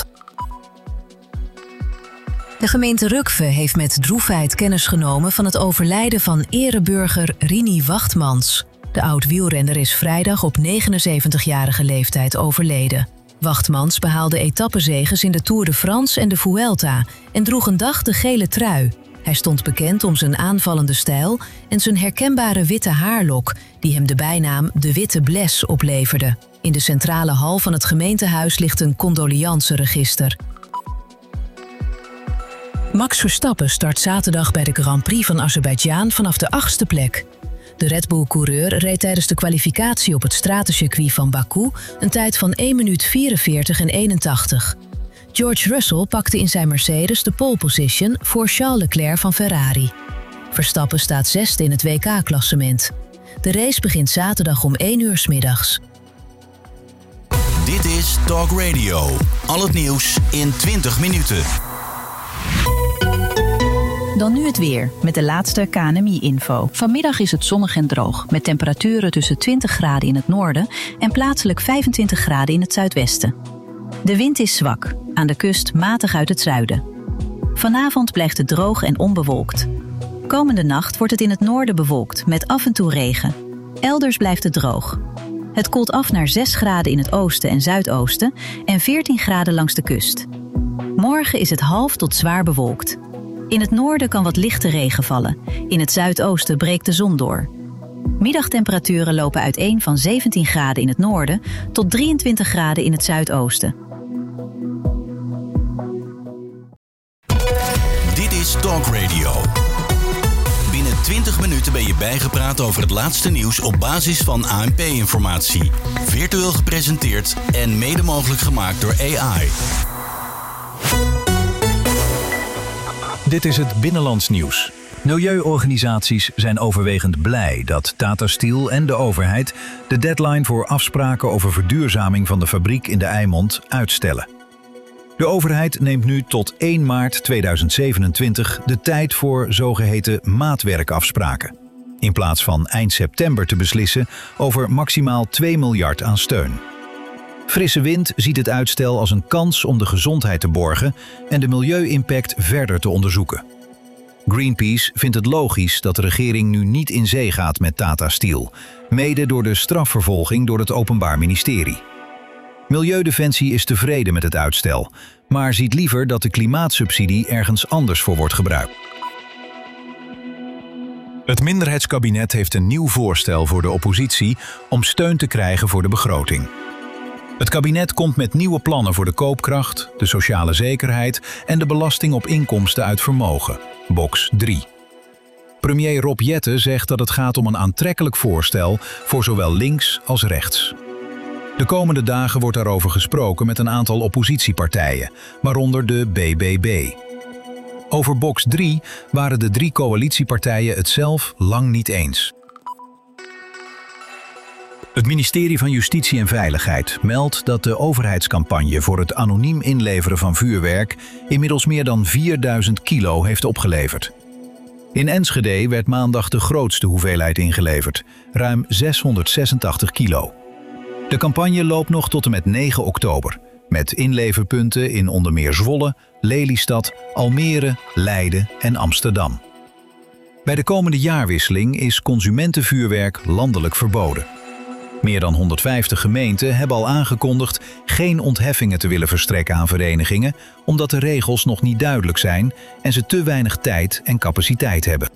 De gemeente Rukve heeft met droefheid kennis genomen van het overlijden van ereburger Rini Wachtmans. De oud-wielrenner is vrijdag op negenenzeventigjarige leeftijd overleden. Wachtmans behaalde etappezeges in de Tour de France en de Vuelta en droeg een dag de gele trui. Hij stond bekend om zijn aanvallende stijl en zijn herkenbare witte haarlok, die hem de bijnaam de Witte Bles opleverde. In de centrale hal van het gemeentehuis ligt een condolianceregister. Max Verstappen start zaterdag bij de Grand Prix van Azerbeidzjan vanaf de achtste plek. De Red Bull-coureur reed tijdens de kwalificatie op het stratencircuit van Baku een tijd van één minuut vierenveertig en eenentachtig. George Russell pakte in zijn Mercedes de pole position voor Charles Leclerc van Ferrari. Verstappen staat zesde in het W K-klassement. De race begint zaterdag om één uur 's middags. Dit is Talk Radio. Al het nieuws in twintig minuten. Dan nu het weer, met de laatste K N M I-info. Vanmiddag is het zonnig en droog, met temperaturen tussen twintig graden in het noorden en plaatselijk vijfentwintig graden in het zuidwesten. De wind is zwak, aan de kust matig uit het zuiden. Vanavond blijft het droog en onbewolkt. Komende nacht wordt het in het noorden bewolkt, met af en toe regen. Elders blijft het droog. Het koelt af naar zes graden in het oosten en zuidoosten en veertien graden langs de kust. Morgen is het half tot zwaar bewolkt. In het noorden kan wat lichte regen vallen. In het zuidoosten breekt de zon door. Middagtemperaturen lopen uiteen van zeventien graden in het noorden tot drieëntwintig graden in het zuidoosten. Dit is Talk Radio. Binnen twintig minuten ben je bijgepraat over het laatste nieuws op basis van A N P-informatie. Virtueel gepresenteerd en mede mogelijk gemaakt door A I. Dit is het Binnenlands nieuws. Milieuorganisaties zijn overwegend blij dat Tata Steel en de overheid de deadline voor afspraken over verduurzaming van de fabriek in de Eimond uitstellen. De overheid neemt nu tot één maart tweeduizend zevenentwintig de tijd voor zogeheten maatwerkafspraken, in plaats van eind september te beslissen over maximaal twee miljard aan steun. Frisse Wind ziet het uitstel als een kans om de gezondheid te borgen en de milieu-impact verder te onderzoeken. Greenpeace vindt het logisch dat de regering nu niet in zee gaat met Tata Steel, mede door de strafvervolging door het Openbaar Ministerie. Milieudefensie is tevreden met het uitstel, maar ziet liever dat de klimaatsubsidie ergens anders voor wordt gebruikt. Het minderheidskabinet heeft een nieuw voorstel voor de oppositie om steun te krijgen voor de begroting. Het kabinet komt met nieuwe plannen voor de koopkracht, de sociale zekerheid en de belasting op inkomsten uit vermogen, box drie. Premier Rob Jetten zegt dat het gaat om een aantrekkelijk voorstel voor zowel links als rechts. De komende dagen wordt daarover gesproken met een aantal oppositiepartijen, waaronder de B B B. Over box drie waren de drie coalitiepartijen het zelf lang niet eens. Het ministerie van Justitie en Veiligheid meldt dat de overheidscampagne voor het anoniem inleveren van vuurwerk inmiddels meer dan vierduizend kilo heeft opgeleverd. In Enschede werd maandag de grootste hoeveelheid ingeleverd, ruim zeshonderdzesentachtig kilo. De campagne loopt nog tot en met negen oktober, met inleverpunten in onder meer Zwolle, Lelystad, Almere, Leiden en Amsterdam. Bij de komende jaarwisseling is consumentenvuurwerk landelijk verboden. Meer dan honderdvijftig gemeenten hebben al aangekondigd geen ontheffingen te willen verstrekken aan verenigingen, omdat de regels nog niet duidelijk zijn en ze te weinig tijd en capaciteit hebben.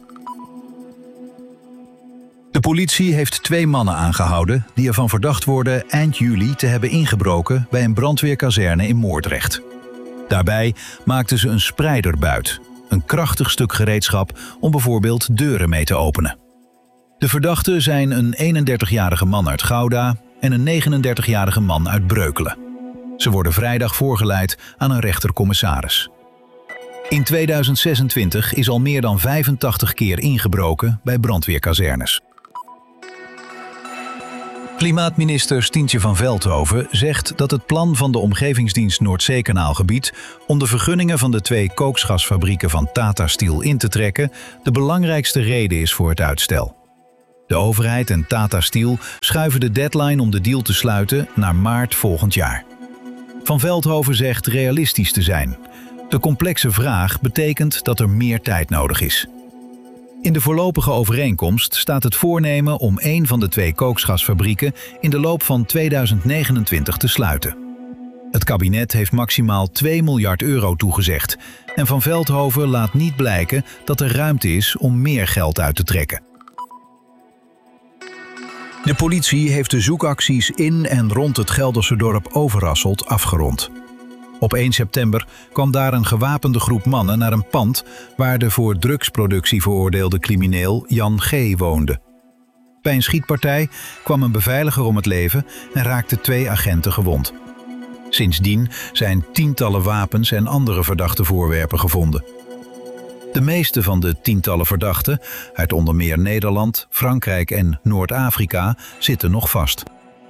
De politie heeft twee mannen aangehouden die ervan verdacht worden eind juli te hebben ingebroken bij een brandweerkazerne in Moordrecht. Daarbij maakten ze een spreiderbuit, een krachtig stuk gereedschap om bijvoorbeeld deuren mee te openen. De verdachten zijn een eenendertigjarige man uit Gouda en een negenendertigjarige man uit Breukelen. Ze worden vrijdag voorgeleid aan een rechtercommissaris. In tweeduizend zesentwintig is al meer dan vijfentachtig keer ingebroken bij brandweerkazernes. Klimaatminister Stientje van Veldhoven zegt dat het plan van de Omgevingsdienst Noordzeekanaalgebied om de vergunningen van de twee kooksgasfabrieken van Tata Steel in te trekken de belangrijkste reden is voor het uitstel. De overheid en Tata Steel schuiven de deadline om de deal te sluiten naar maart volgend jaar. Van Veldhoven zegt realistisch te zijn. De complexe vraag betekent dat er meer tijd nodig is. In de voorlopige overeenkomst staat het voornemen om één van de twee kooksgasfabrieken in de loop van tweeduizend negenentwintig te sluiten. Het kabinet heeft maximaal twee miljard euro toegezegd en Van Veldhoven laat niet blijken dat er ruimte is om meer geld uit te trekken. De politie heeft de zoekacties in en rond het Gelderse dorp Overasselt afgerond. Op één september kwam daar een gewapende groep mannen naar een pand waar de voor drugsproductie veroordeelde crimineel Jan G. woonde. Bij een schietpartij kwam een beveiliger om het leven en raakten twee agenten gewond. Sindsdien zijn tientallen wapens en andere verdachte voorwerpen gevonden. De meeste van de tientallen verdachten, uit onder meer Nederland, Frankrijk en Noord-Afrika, zitten nog vast.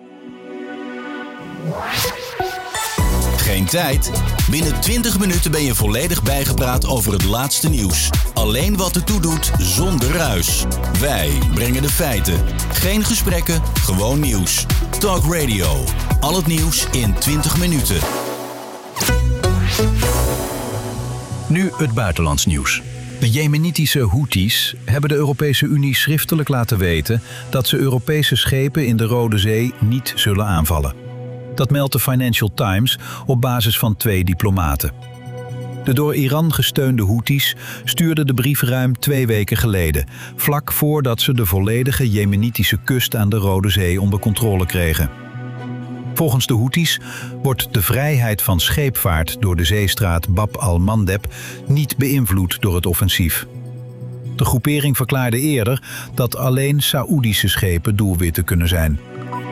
Geen tijd? Binnen twintig minuten ben je volledig bijgepraat over het laatste nieuws. Alleen wat ertoe doet, zonder ruis. Wij brengen de feiten. Geen gesprekken, gewoon nieuws. Talk Radio. Al het nieuws in twintig minuten. Nu het buitenlands nieuws. De Jemenitische Houthis hebben de Europese Unie schriftelijk laten weten dat ze Europese schepen in de Rode Zee niet zullen aanvallen. Dat meldt de Financial Times op basis van twee diplomaten. De door Iran gesteunde Houthis stuurden de brief ruim twee weken geleden, vlak voordat ze de volledige Jemenitische kust aan de Rode Zee onder controle kregen. Volgens de Houthis wordt de vrijheid van scheepvaart door de zeestraat Bab al-Mandeb niet beïnvloed door het offensief. De groepering verklaarde eerder dat alleen Saoedische schepen doelwitten kunnen zijn.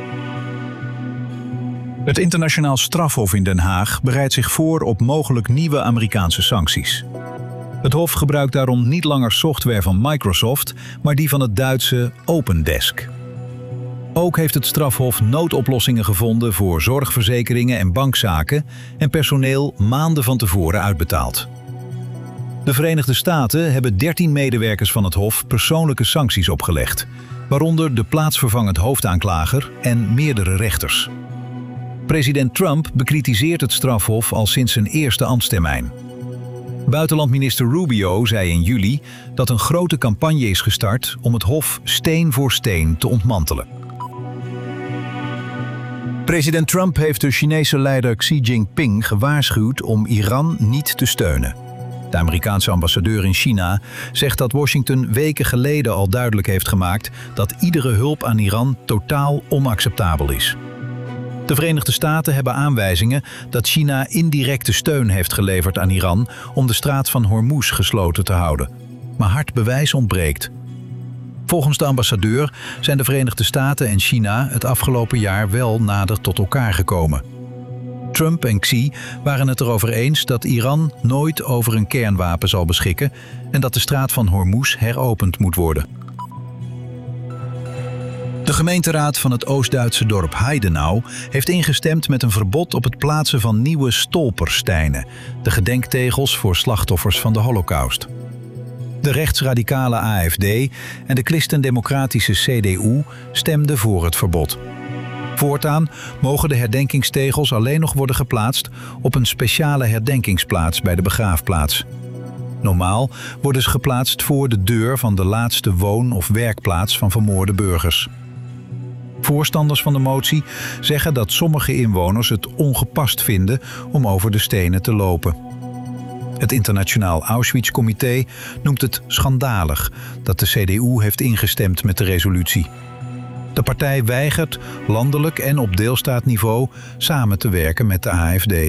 Het internationaal strafhof in Den Haag bereidt zich voor op mogelijk nieuwe Amerikaanse sancties. Het hof gebruikt daarom niet langer software van Microsoft, maar die van het Duitse Opendesk. Ook heeft het strafhof noodoplossingen gevonden voor zorgverzekeringen en bankzaken en personeel maanden van tevoren uitbetaald. De Verenigde Staten hebben dertien medewerkers van het hof persoonlijke sancties opgelegd, waaronder de plaatsvervangend hoofdaanklager en meerdere rechters. President Trump bekritiseert het strafhof al sinds zijn eerste ambtstermijn. Buitenlandminister Rubio zei in juli dat een grote campagne is gestart om het hof steen voor steen te ontmantelen. President Trump heeft de Chinese leider Xi Jinping gewaarschuwd om Iran niet te steunen. De Amerikaanse ambassadeur in China zegt dat Washington weken geleden al duidelijk heeft gemaakt dat iedere hulp aan Iran totaal onacceptabel is. De Verenigde Staten hebben aanwijzingen dat China indirecte steun heeft geleverd aan Iran om de straat van Hormuz gesloten te houden. Maar hard bewijs ontbreekt. Volgens de ambassadeur zijn de Verenigde Staten en China het afgelopen jaar wel nader tot elkaar gekomen. Trump en Xi waren het erover eens dat Iran nooit over een kernwapen zal beschikken en dat de straat van Hormuz heropend moet worden. De gemeenteraad van het Oost-Duitse dorp Heidenau heeft ingestemd met een verbod op het plaatsen van nieuwe stolpersteinen, de gedenktegels voor slachtoffers van de Holocaust. De rechtsradicale A F D en de christendemocratische C D U stemden voor het verbod. Voortaan mogen de herdenkingstegels alleen nog worden geplaatst op een speciale herdenkingsplaats bij de begraafplaats. Normaal worden ze geplaatst voor de deur van de laatste woon- of werkplaats van vermoorde burgers. Voorstanders van de motie zeggen dat sommige inwoners het ongepast vinden om over de stenen te lopen. Het Internationaal Auschwitz-comité noemt het schandalig dat de C D U heeft ingestemd met de resolutie. De partij weigert landelijk en op deelstaatniveau samen te werken met de A F D.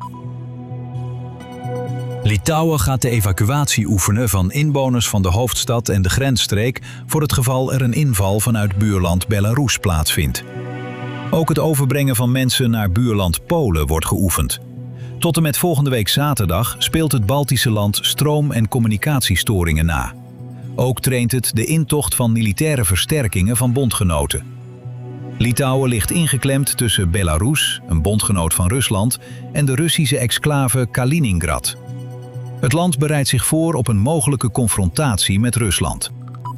Litouwen gaat de evacuatie oefenen van inwoners van de hoofdstad en de grensstreek voor het geval er een inval vanuit buurland Belarus plaatsvindt. Ook het overbrengen van mensen naar buurland Polen wordt geoefend. Tot en met volgende week zaterdag speelt het Baltische land stroom- en communicatiestoringen na. Ook traint het de intocht van militaire versterkingen van bondgenoten. Litouwen ligt ingeklemd tussen Belarus, een bondgenoot van Rusland, en de Russische exclave Kaliningrad. Het land bereidt zich voor op een mogelijke confrontatie met Rusland.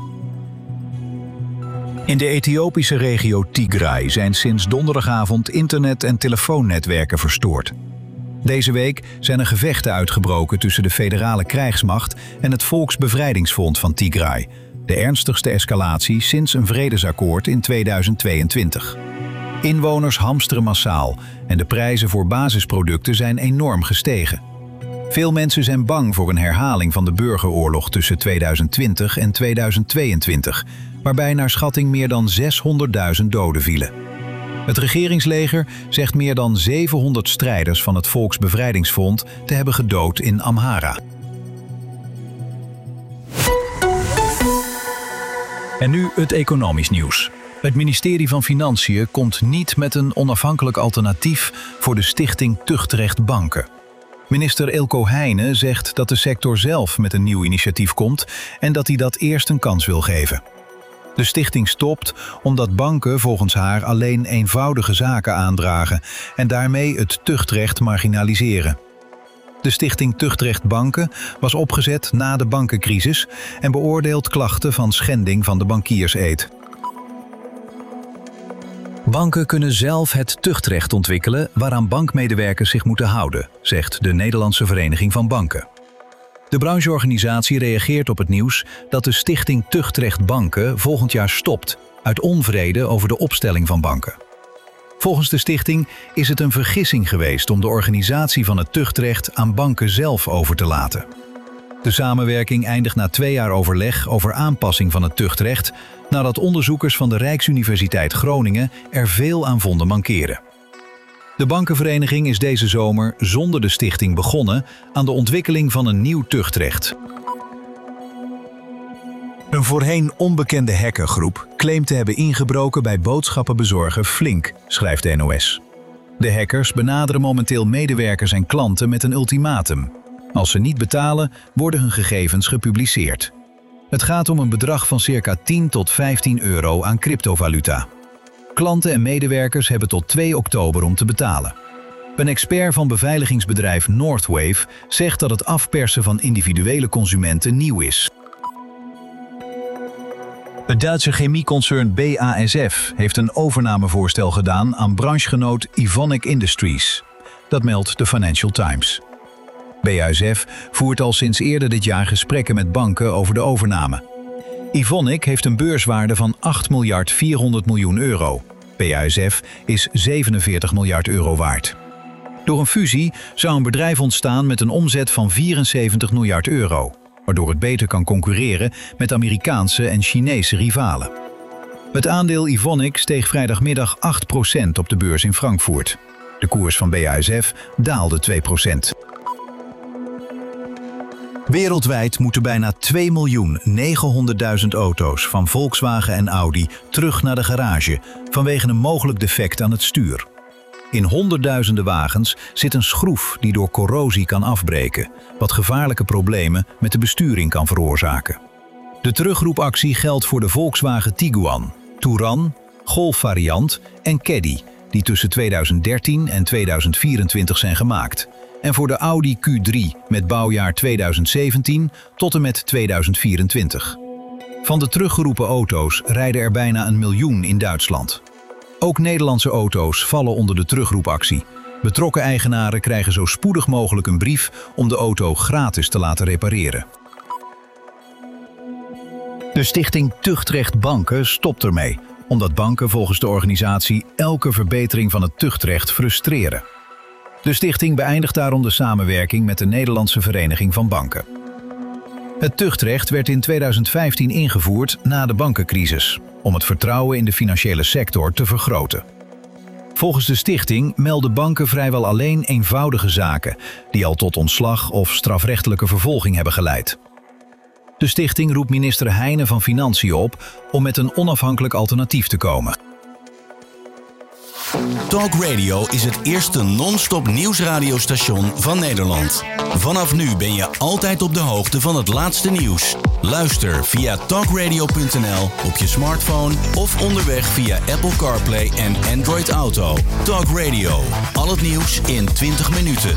In de Ethiopische regio Tigray zijn sinds donderdagavond internet- en telefoonnetwerken verstoord. Deze week zijn er gevechten uitgebroken tussen de federale krijgsmacht en het Volksbevrijdingsfront van Tigray, de ernstigste escalatie sinds een vredesakkoord in tweeduizend tweeëntwintig. Inwoners hamsteren massaal en de prijzen voor basisproducten zijn enorm gestegen. Veel mensen zijn bang voor een herhaling van de burgeroorlog tussen tweeduizend twintig en tweeduizend tweeëntwintig, waarbij naar schatting meer dan zeshonderdduizend doden vielen. Het regeringsleger zegt meer dan zevenhonderd strijders van het Volksbevrijdingsfront te hebben gedood in Amhara. En nu het economisch nieuws. Het ministerie van Financiën komt niet met een onafhankelijk alternatief voor de stichting Tuchtrecht Banken. Minister Eelco Heijnen zegt dat de sector zelf met een nieuw initiatief komt en dat hij dat eerst een kans wil geven. De stichting stopt omdat banken volgens haar alleen eenvoudige zaken aandragen en daarmee het tuchtrecht marginaliseren. De stichting Tuchtrecht Banken was opgezet na de bankencrisis en beoordeelt klachten van schending van de bankierseed. Banken kunnen zelf het tuchtrecht ontwikkelen waaraan bankmedewerkers zich moeten houden, zegt de Nederlandse Vereniging van Banken. De brancheorganisatie reageert op het nieuws dat de stichting Tuchtrecht Banken volgend jaar stopt uit onvrede over de opstelling van banken. Volgens de stichting is het een vergissing geweest om de organisatie van het tuchtrecht aan banken zelf over te laten. De samenwerking eindigt na twee jaar overleg over aanpassing van het tuchtrecht, nadat onderzoekers van de Rijksuniversiteit Groningen er veel aan vonden mankeren. De bankenvereniging is deze zomer zonder de stichting begonnen aan de ontwikkeling van een nieuw tuchtrecht. Een voorheen onbekende hackergroep claimt te hebben ingebroken bij boodschappenbezorger Flink, schrijft de N O S. De hackers benaderen momenteel medewerkers en klanten met een ultimatum. Als ze niet betalen, worden hun gegevens gepubliceerd. Het gaat om een bedrag van circa tien tot vijftien euro aan cryptovaluta. Klanten en medewerkers hebben tot twee oktober om te betalen. Een expert van beveiligingsbedrijf Northwave zegt dat het afpersen van individuele consumenten nieuw is. Het Duitse chemieconcern B A S F heeft een overnamevoorstel gedaan aan branchegenoot Evonik Industries. Dat meldt de Financial Times. B A S F voert al sinds eerder dit jaar gesprekken met banken over de overname. Evonik heeft een beurswaarde van acht miljard vierhonderd miljoen euro. B A S F is zevenenveertig miljard euro waard. Door een fusie zou een bedrijf ontstaan met een omzet van vierenzeventig miljard euro, waardoor het beter kan concurreren met Amerikaanse en Chinese rivalen. Het aandeel Evonik steeg vrijdagmiddag acht procent op de beurs in Frankfurt. De koers van B A S F daalde twee procent. Wereldwijd moeten bijna twee miljoen negenhonderdduizend auto's van Volkswagen en Audi terug naar de garage vanwege een mogelijk defect aan het stuur. In honderdduizenden wagens zit een schroef die door corrosie kan afbreken, wat gevaarlijke problemen met de besturing kan veroorzaken. De terugroepactie geldt voor de Volkswagen Tiguan, Touran, Golf variant en Caddy, die tussen tweeduizend dertien en tweeduizend vierentwintig zijn gemaakt, en voor de Audi Q drie met bouwjaar tweeduizend zeventien tot en met tweeduizend vierentwintig. Van de teruggeroepen auto's rijden er bijna een miljoen in Duitsland. Ook Nederlandse auto's vallen onder de terugroepactie. Betrokken eigenaren krijgen zo spoedig mogelijk een brief om de auto gratis te laten repareren. De stichting Tuchtrecht Banken stopt ermee, omdat banken volgens de organisatie elke verbetering van het tuchtrecht frustreren. De stichting beëindigt daarom de samenwerking met de Nederlandse Vereniging van Banken. Het tuchtrecht werd in tweeduizend vijftien ingevoerd na de bankencrisis, om het vertrouwen in de financiële sector te vergroten. Volgens de stichting melden banken vrijwel alleen eenvoudige zaken, die al tot ontslag of strafrechtelijke vervolging hebben geleid. De stichting roept minister Heijnen van Financiën op om met een onafhankelijk alternatief te komen. Talk Radio is het eerste non-stop nieuwsradiostation van Nederland. Vanaf nu ben je altijd op de hoogte van het laatste nieuws. Luister via talkradio punt n l op je smartphone of onderweg via Apple CarPlay en Android Auto. Talk Radio. Al het nieuws in twintig minuten.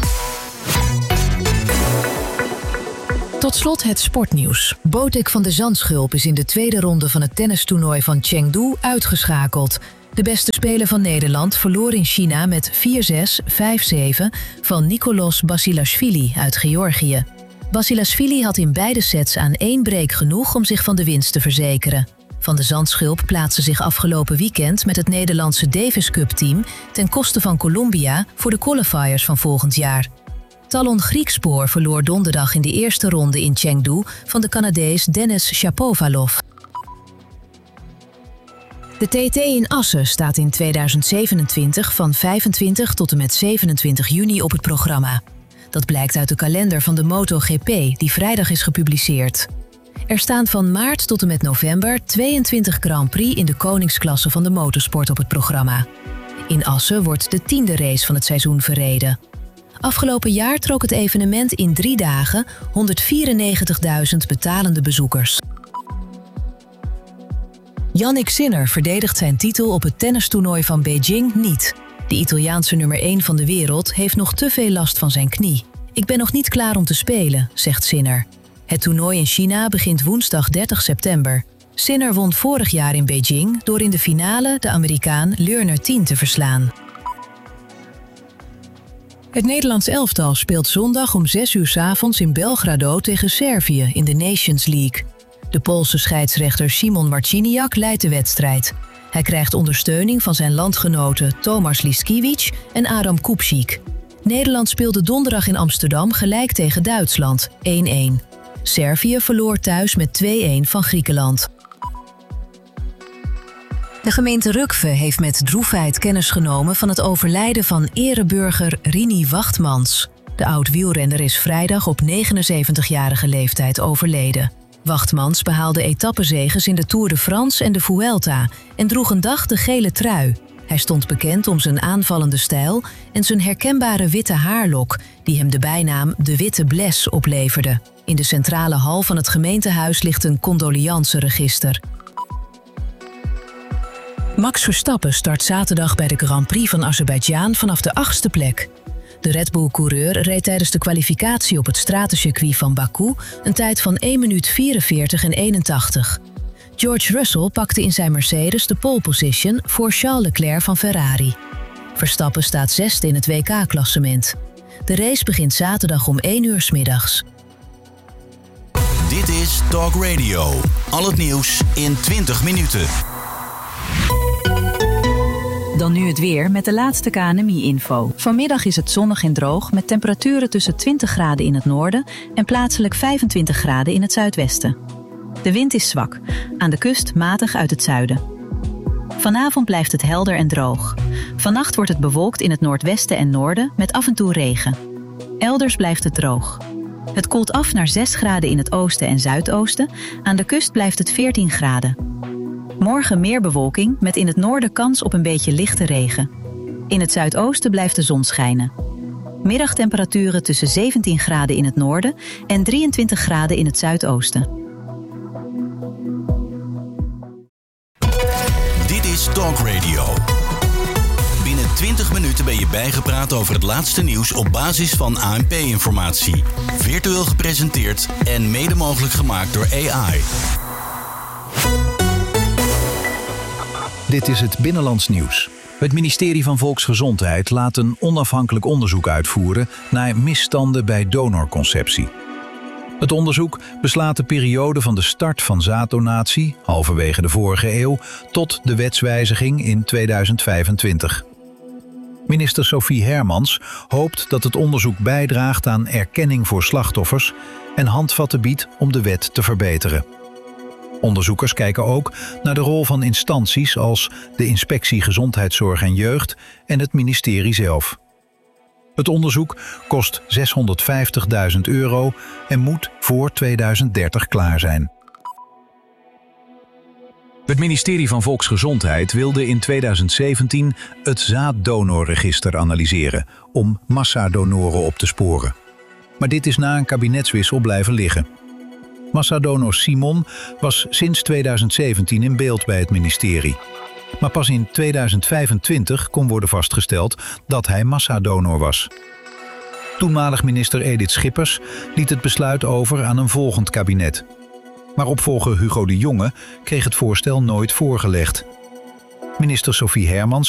Tot slot het sportnieuws. Botic van de Zandschulp is in de tweede ronde van het tennistoernooi van Chengdu uitgeschakeld. De beste speler van Nederland verloor in China met vier zes, vijf zeven van Nicolas Basilashvili uit Georgië. Basilashvili had in beide sets aan één break genoeg om zich van de winst te verzekeren. Van de Zandschulp plaatste zich afgelopen weekend met het Nederlandse Davis Cup team ten koste van Colombia voor de qualifiers van volgend jaar. Talon Griekspoor verloor donderdag in de eerste ronde in Chengdu van de Canadees Denis Shapovalov. De T T in Assen staat in tweeduizend zevenentwintig van vijfentwintig tot en met zevenentwintig juni op het programma. Dat blijkt uit de kalender van de MotoGP die vrijdag is gepubliceerd. Er staan van maart tot en met november tweeëntwintig Grand Prix in de koningsklasse van de motorsport op het programma. In Assen wordt de tiende race van het seizoen verreden. Afgelopen jaar trok het evenement in drie dagen honderdvierennegentigduizend betalende bezoekers. Jannik Sinner verdedigt zijn titel op het tennistoernooi van Beijing niet. De Italiaanse nummer één van de wereld heeft nog te veel last van zijn knie. Ik ben nog niet klaar om te spelen, zegt Sinner. Het toernooi in China begint woensdag dertig september. Sinner won vorig jaar in Beijing door in de finale de Amerikaan Lerner tien te verslaan. Het Nederlands elftal speelt zondag om zes uur 's avonds in Belgrado tegen Servië in de Nations League. De Poolse scheidsrechter Simon Marciniak leidt de wedstrijd. Hij krijgt ondersteuning van zijn landgenoten Tomasz Liskiewicz en Adam Kupczyk. Nederland speelde donderdag in Amsterdam gelijk tegen Duitsland, één één. Servië verloor thuis met twee-één van Griekenland. De gemeente Rukve heeft met droefheid kennis genomen van het overlijden van ereburger Rini Wachtmans. De oud-wielrenner is vrijdag op negenenzeventigjarige leeftijd overleden. Wachtmans behaalde etappezeges in de Tour de France en de Vuelta en droeg een dag de gele trui. Hij stond bekend om zijn aanvallende stijl en zijn herkenbare witte haarlok, die hem de bijnaam de Witte Bles opleverde. In de centrale hal van het gemeentehuis ligt een condolianceregister. Max Verstappen start zaterdag bij de Grand Prix van Azerbeidzjan vanaf de achtste plek. De Red Bull-coureur reed tijdens de kwalificatie op het stratencircuit van Baku een tijd van één minuut vierenveertig en eenentachtig. George Russell pakte in zijn Mercedes de pole position voor Charles Leclerc van Ferrari. Verstappen staat zesde in het W K-klassement. De race begint zaterdag om één uur 's middags. Dit is Talk Radio. Al het nieuws in twintig minuten. Dan nu het weer met de laatste K N M I-info. Vanmiddag is het zonnig en droog met temperaturen tussen twintig graden in het noorden en plaatselijk vijfentwintig graden in het zuidwesten. De wind is zwak, aan de kust matig uit het zuiden. Vanavond blijft het helder en droog. Vannacht wordt het bewolkt in het noordwesten en noorden met af en toe regen. Elders blijft het droog. Het koelt af naar zes graden in het oosten en zuidoosten. Aan de kust blijft het veertien graden. Morgen meer bewolking met in het noorden kans op een beetje lichte regen. In het zuidoosten blijft de zon schijnen. Middagtemperaturen tussen zeventien graden in het noorden en drieëntwintig graden in het zuidoosten. Dit is Talk Radio. Binnen twintig minuten ben je bijgepraat over het laatste nieuws op basis van A N P-informatie. Virtueel gepresenteerd en mede mogelijk gemaakt door A I. Dit is het Binnenlands Nieuws. Het ministerie van Volksgezondheid laat een onafhankelijk onderzoek uitvoeren naar misstanden bij donorconceptie. Het onderzoek beslaat de periode van de start van zaaddonatie, halverwege de vorige eeuw, tot de wetswijziging in tweeduizend vijfentwintig. Minister Sophie Hermans hoopt dat het onderzoek bijdraagt aan erkenning voor slachtoffers en handvatten biedt om de wet te verbeteren. Onderzoekers kijken ook naar de rol van instanties als de Inspectie Gezondheidszorg en Jeugd en het ministerie zelf. Het onderzoek kost zeshonderdvijftigduizend euro en moet voor tweeduizend dertig klaar zijn. Het ministerie van Volksgezondheid wilde in tweeduizend zeventien het zaaddonorregister analyseren om massadonoren op te sporen. Maar dit is na een kabinetswissel blijven liggen. Massadonor Simon was sinds tweeduizend zeventien in beeld bij het ministerie. Maar pas in tweeduizend vijfentwintig kon worden vastgesteld dat hij massadonor was. Toenmalig minister Edith Schippers liet het besluit over aan een volgend kabinet. Maar opvolger Hugo de Jonge kreeg het voorstel nooit voorgelegd. Minister Sophie Hermans